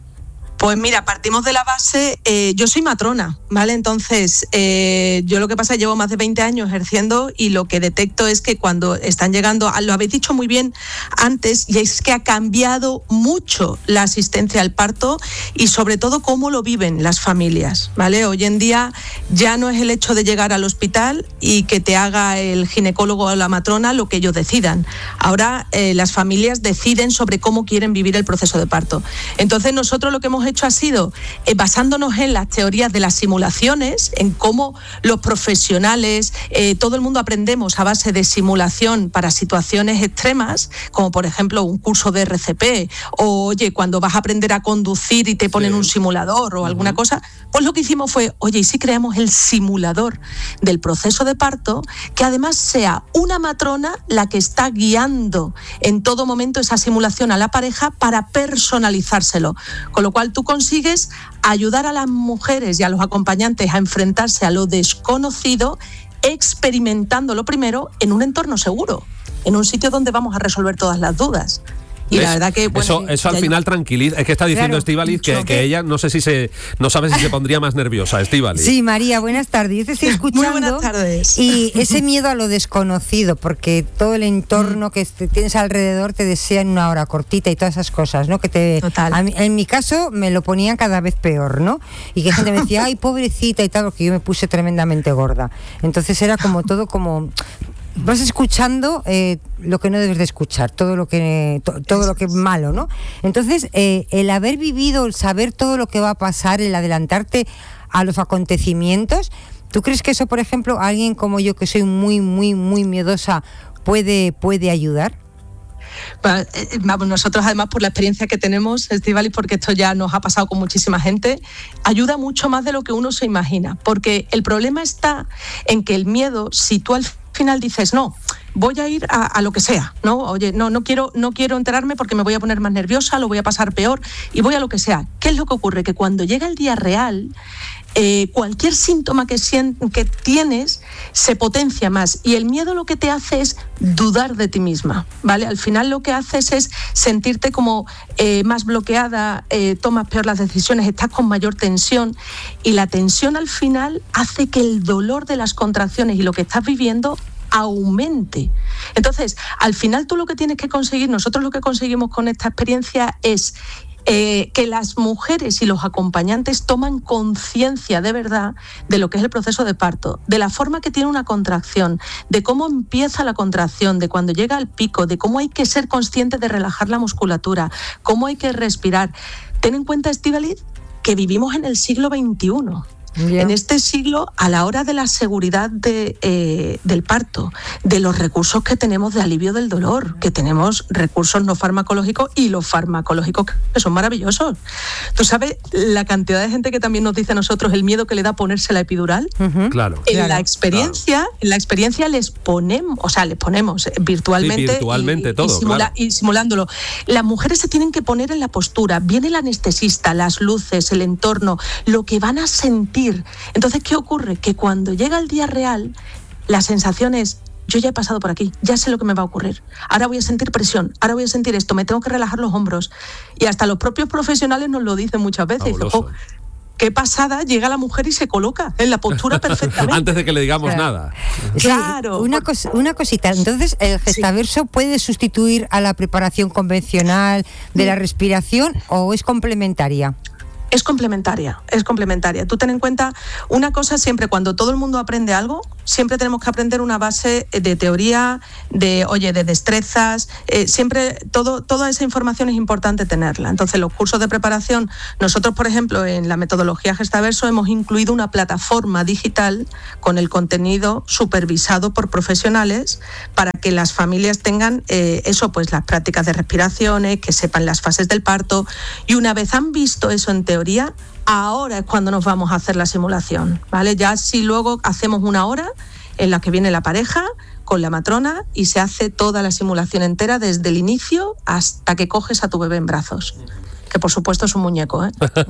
Pues mira, partimos de la base, eh, yo soy matrona, ¿vale? Entonces, eh, yo lo que pasa es que llevo más de veinte años ejerciendo y lo que detecto es que cuando están llegando, lo habéis dicho muy bien antes, y es que ha cambiado mucho la asistencia al parto y sobre todo cómo lo viven las familias, ¿vale? Hoy en día ya no es el hecho de llegar al hospital y que te haga el ginecólogo o la matrona lo que ellos decidan. Ahora eh, las familias deciden sobre cómo quieren vivir el proceso de parto. Entonces nosotros lo que hemos hecho hecho ha sido, eh, basándonos en las teorías de las simulaciones, en cómo los profesionales, eh, todo el mundo aprendemos a base de simulación para situaciones extremas, como por ejemplo un curso de R C P, o oye, cuando vas a aprender a conducir y te ponen sí. un simulador o uh-huh. alguna cosa, pues lo que hicimos fue, oye, ¿y si creamos el simulador del proceso de parto, que además sea una matrona la que está guiando en todo momento esa simulación a la pareja para personalizárselo? Con lo cual tú consigues ayudar a las mujeres y a los acompañantes a enfrentarse a lo desconocido, experimentándolo primero en un entorno seguro, en un sitio donde vamos a resolver todas las dudas. Y la verdad que bueno, eso, eso al final tranquiliza. Es que está diciendo claro, Estíbaliz que, que ella no sé si se no sabe si se pondría más nerviosa. Estíbaliz. Sí, María, buenas tardes. Yo te estoy escuchando. Muy buenas tardes. Y ese miedo a lo desconocido, porque todo el entorno que tienes alrededor te desea en una hora cortita y todas esas cosas, ¿no? Que te. Total. A mí, en mi caso me lo ponían cada vez peor, ¿no? Y que gente me decía, ay, pobrecita y tal, porque yo me puse tremendamente gorda. Entonces era como todo como. Vas escuchando eh, lo que no debes de escuchar, todo lo que to, todo lo que es malo, ¿no? Entonces, eh, el haber vivido, el saber todo lo que va a pasar, el adelantarte a los acontecimientos, ¿tú crees que eso, por ejemplo, alguien como yo, que soy muy, muy, muy miedosa, puede, puede ayudar? Vamos, nosotros además por la experiencia que tenemos, Estíbaliz, porque esto ya nos ha pasado con muchísima gente, ayuda mucho más de lo que uno se imagina, porque el problema está en que el miedo, si tú al final dices, no, voy a ir a, a lo que sea, ¿no? Oye, no, no quiero, no quiero enterarme porque me voy a poner más nerviosa, lo voy a pasar peor y voy a lo que sea. ¿Qué es lo que ocurre? Que cuando llega el día real, eh, cualquier síntoma que, que tienes se potencia más y el miedo lo que te hace es dudar de ti misma, ¿vale? Al final lo que haces es sentirte como eh, más bloqueada, eh, tomas peor las decisiones, estás con mayor tensión y la tensión al final hace que el dolor de las contracciones y lo que estás viviendo aumente. Entonces, al final tú lo que tienes que conseguir, nosotros lo que conseguimos con esta experiencia es Eh, que las mujeres y los acompañantes toman conciencia de verdad de lo que es el proceso de parto, de la forma que tiene una contracción, de cómo empieza la contracción, de cuando llega al pico, de cómo hay que ser consciente de relajar la musculatura, cómo hay que respirar. Ten en cuenta, Estíbaliz, que vivimos en el siglo veintiuno. Yeah. En este siglo, a la hora de la seguridad de, eh, del parto, de los recursos que tenemos de alivio del dolor, que tenemos recursos no farmacológicos y los farmacológicos que son maravillosos. ¿Tú sabes la cantidad de gente que también nos dice a nosotros el miedo que le da ponerse la epidural? Uh-huh. Claro. En claro, la experiencia, claro. en la experiencia les ponemos, o sea, les ponemos virtualmente, sí, virtualmente y, todo, y, simula, claro. y simulándolo. Las mujeres se tienen que poner en la postura, viene el anestesista, las luces, el entorno, lo que van a sentir. Entonces, ¿qué ocurre? Que cuando llega el día real, la sensación es, yo ya he pasado por aquí, ya sé lo que me va a ocurrir. Ahora voy a sentir presión, ahora voy a sentir esto, me tengo que relajar los hombros. Y hasta los propios profesionales nos lo dicen muchas veces. Dicen, oh, qué pasada, llega la mujer y se coloca en la postura perfectamente. Antes de que le digamos claro. nada. Sí, claro. Una, cos, una cosita, entonces, ¿el gestaverso sí. puede sustituir a la preparación convencional de la respiración o es complementaria? Es complementaria, es complementaria. Tú ten en cuenta una cosa siempre, cuando todo el mundo aprende algo, siempre tenemos que aprender una base de teoría, de, oye, de destrezas, eh, siempre, todo, toda esa información es importante tenerla. Entonces, los cursos de preparación, nosotros, por ejemplo, en la metodología Gestaverso hemos incluido una plataforma digital con el contenido supervisado por profesionales para que las familias tengan eh, eso, pues las prácticas de respiraciones, que sepan las fases del parto, y una vez han visto eso en teoría, ahora es cuando nos vamos a hacer la simulación, ¿vale? Ya si luego hacemos una hora en la que viene la pareja con la matrona y se hace toda la simulación entera desde el inicio hasta que coges a tu bebé en brazos. Que por supuesto es un muñeco, ¿eh?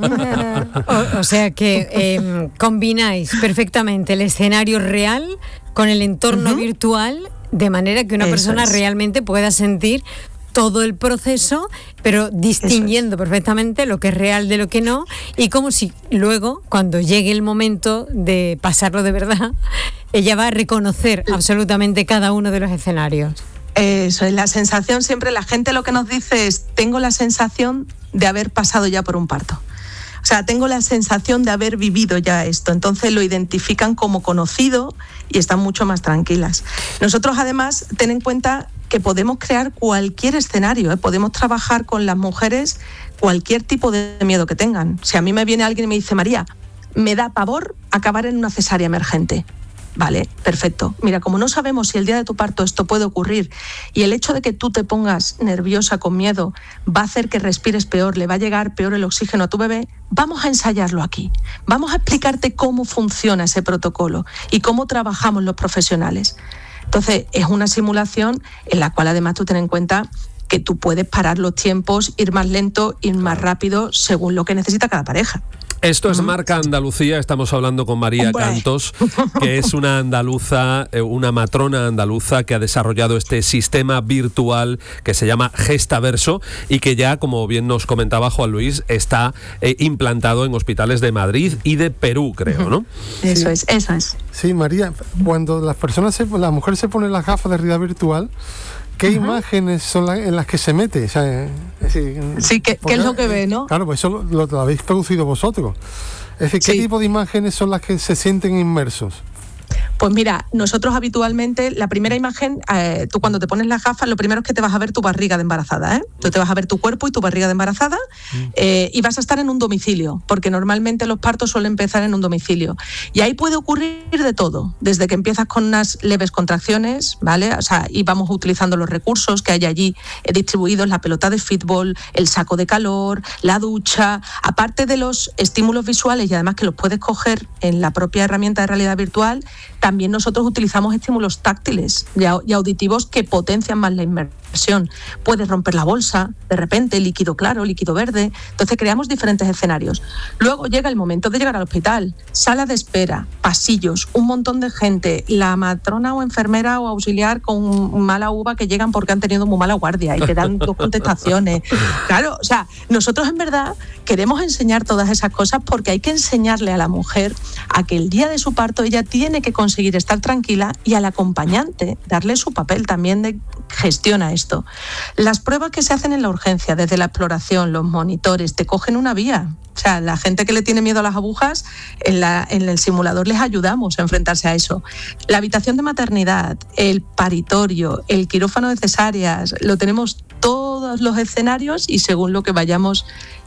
o, o sea que eh, combináis perfectamente el escenario real con el entorno uh-huh. virtual, de manera que una Eso persona es. realmente pueda sentir todo el proceso, pero distinguiendo es. perfectamente lo que es real de lo que no, y como si luego, cuando llegue el momento de pasarlo de verdad, ella va a reconocer absolutamente cada uno de los escenarios. Eso es la sensación, siempre la gente lo que nos dice es, tengo la sensación de haber pasado ya por un parto. O sea, tengo la sensación de haber vivido ya esto. Entonces lo identifican como conocido y están mucho más tranquilas. Nosotros además, ten en cuenta que podemos crear cualquier escenario, ¿eh? Podemos trabajar con las mujeres cualquier tipo de miedo que tengan. Si a mí me viene alguien y me dice, María, me da pavor acabar en una cesárea emergente. Vale, perfecto. Mira, como no sabemos si el día de tu parto esto puede ocurrir y el hecho de que tú te pongas nerviosa con miedo va a hacer que respires peor, le va a llegar peor el oxígeno a tu bebé, vamos a ensayarlo aquí. Vamos a explicarte cómo funciona ese protocolo y cómo trabajamos los profesionales. Entonces, es una simulación en la cual además tú ten en cuenta que tú puedes parar los tiempos, ir más lento, ir más rápido, según lo que necesita cada pareja. Esto es Marca Andalucía, estamos hablando con María Hombre. Cantos, que es una andaluza, una matrona andaluza que ha desarrollado este sistema virtual que se llama Gestaverso y que ya, como bien nos comentaba Juan Luis, está eh, implantado en hospitales de Madrid y de Perú, creo, ¿no? Eso es, eso es. Sí, María, cuando las personas, se, la mujer se pone las gafas de realidad virtual, ¿qué uh-huh. imágenes son la, en las que se mete? O sea, es decir, sí, ¿qué, ¿qué es lo que ve, no? Claro, pues eso lo, lo, lo habéis producido vosotros. Es decir, ¿qué sí. tipo de imágenes son las que se sienten inmersos? Pues mira, nosotros habitualmente, la primera imagen, eh, tú cuando te pones las gafas, lo primero es que te vas a ver tu barriga de embarazada, ¿eh? Tú te vas a ver tu cuerpo y tu barriga de embarazada eh, y vas a estar en un domicilio, porque normalmente los partos suelen empezar en un domicilio. Y ahí puede ocurrir de todo, desde que empiezas con unas leves contracciones, ¿vale? O sea, y vamos utilizando los recursos que hay allí eh, distribuidos, la pelota de fútbol, el saco de calor, la ducha, aparte de los estímulos visuales y además que los puedes coger en la propia herramienta de realidad virtual. También nosotros utilizamos estímulos táctiles y auditivos que potencian más la inmersión. Puedes romper la bolsa, de repente, líquido claro, líquido verde. Entonces creamos diferentes escenarios. Luego llega el momento de llegar al hospital. Sala de espera, pasillos, un montón de gente, la matrona o enfermera o auxiliar con mala uva que llegan porque han tenido muy mala guardia y te dan dos contestaciones. Claro, o sea, nosotros en verdad queremos enseñar todas esas cosas porque hay que enseñarle a la mujer a que el día de su parto ella tiene que conseguir estar tranquila y al acompañante darle su papel también de gestiona esto. Las pruebas que se hacen en la urgencia, desde la exploración, los monitores, te cogen una vía. O sea, la gente que le tiene miedo a las agujas, en, la, en el simulador les ayudamos a enfrentarse a eso. La habitación de maternidad, el paritorio, el quirófano de cesáreas, lo tenemos todos los escenarios y según lo que vayamos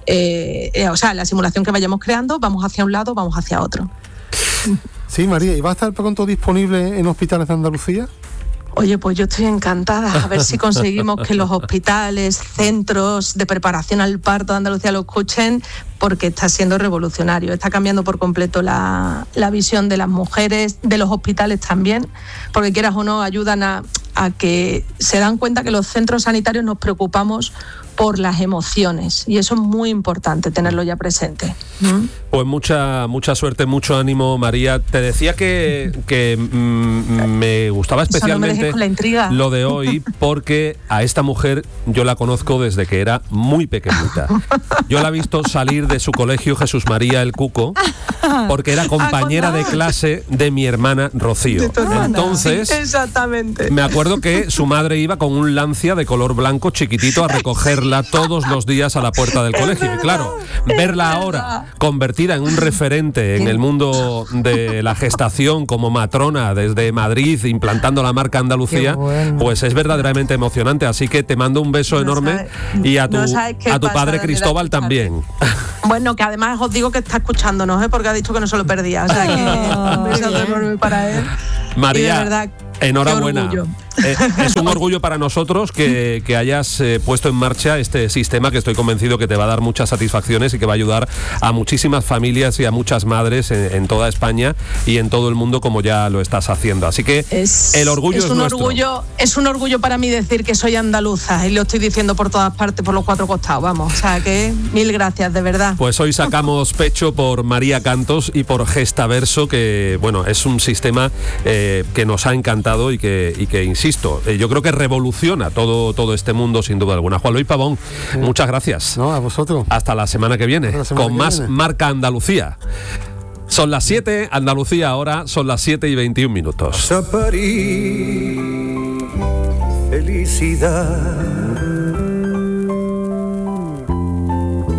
eh, eh, o sea, la simulación que vayamos creando, vamos hacia un lado, vamos hacia otro. Sí, María, ¿y va a estar pronto disponible en hospitales de Andalucía? Oye, pues yo estoy encantada, a ver si conseguimos que los hospitales, centros de preparación al parto de Andalucía lo escuchen, porque está siendo revolucionario, está cambiando por completo la, la visión de las mujeres, de los hospitales también, porque quieras o no, ayudan a, a que se dan cuenta que los centros sanitarios nos preocupamos por las emociones, y eso es muy importante tenerlo ya presente. ¿Mm? Pues mucha mucha suerte, mucho ánimo, María. Te decía que, que mm, me gustaba especialmente no me con la intriga. Lo de hoy, porque a esta mujer yo la conozco desde que era muy pequeñita. Yo la he visto salir de su colegio Jesús María el Cuco, porque era compañera de clase de mi hermana Rocío. Entonces, sí, exactamente. Me acuerdo que su madre iba con un Lancia de color blanco chiquitito a recogerla todos los días a la puerta del colegio. Y claro, verla ahora convertida en un referente en el mundo de la gestación como matrona desde Madrid, implantando la marca Andalucía, bueno. Pues es verdaderamente emocionante. Así que te mando un beso no enorme sabe, y a tu, no a tu padre Cristóbal también. Bueno, que además os digo que está escuchándonos, ¿eh? Porque ha dicho que no se lo perdía. O sea, que un beso enorme para él. María, y de verdad, enhorabuena. Eh, es un orgullo para nosotros que, que hayas eh, puesto en marcha este sistema, que estoy convencido que te va a dar muchas satisfacciones y que va a ayudar a muchísimas familias y a muchas madres en, en toda España y en todo el mundo, como ya lo estás haciendo. Así que es, el orgullo es, es un nuestro. Orgullo, es un orgullo para mí decir que soy andaluza, y lo estoy diciendo por todas partes, por los cuatro costados, vamos. O sea que mil gracias, de verdad. Pues hoy sacamos pecho por María Cantos y por Gestaverso, que bueno, es un sistema eh, que nos ha encantado y que, y que insisto, eh, yo creo que revoluciona todo, todo este mundo sin duda alguna. Juan Luis Pavón, sí. Muchas gracias. No, a vosotros. Hasta la semana que viene, semana con que más viene. Marca Andalucía. Son las siete, Andalucía ahora, son las siete y veintiún minutos. París, felicidad.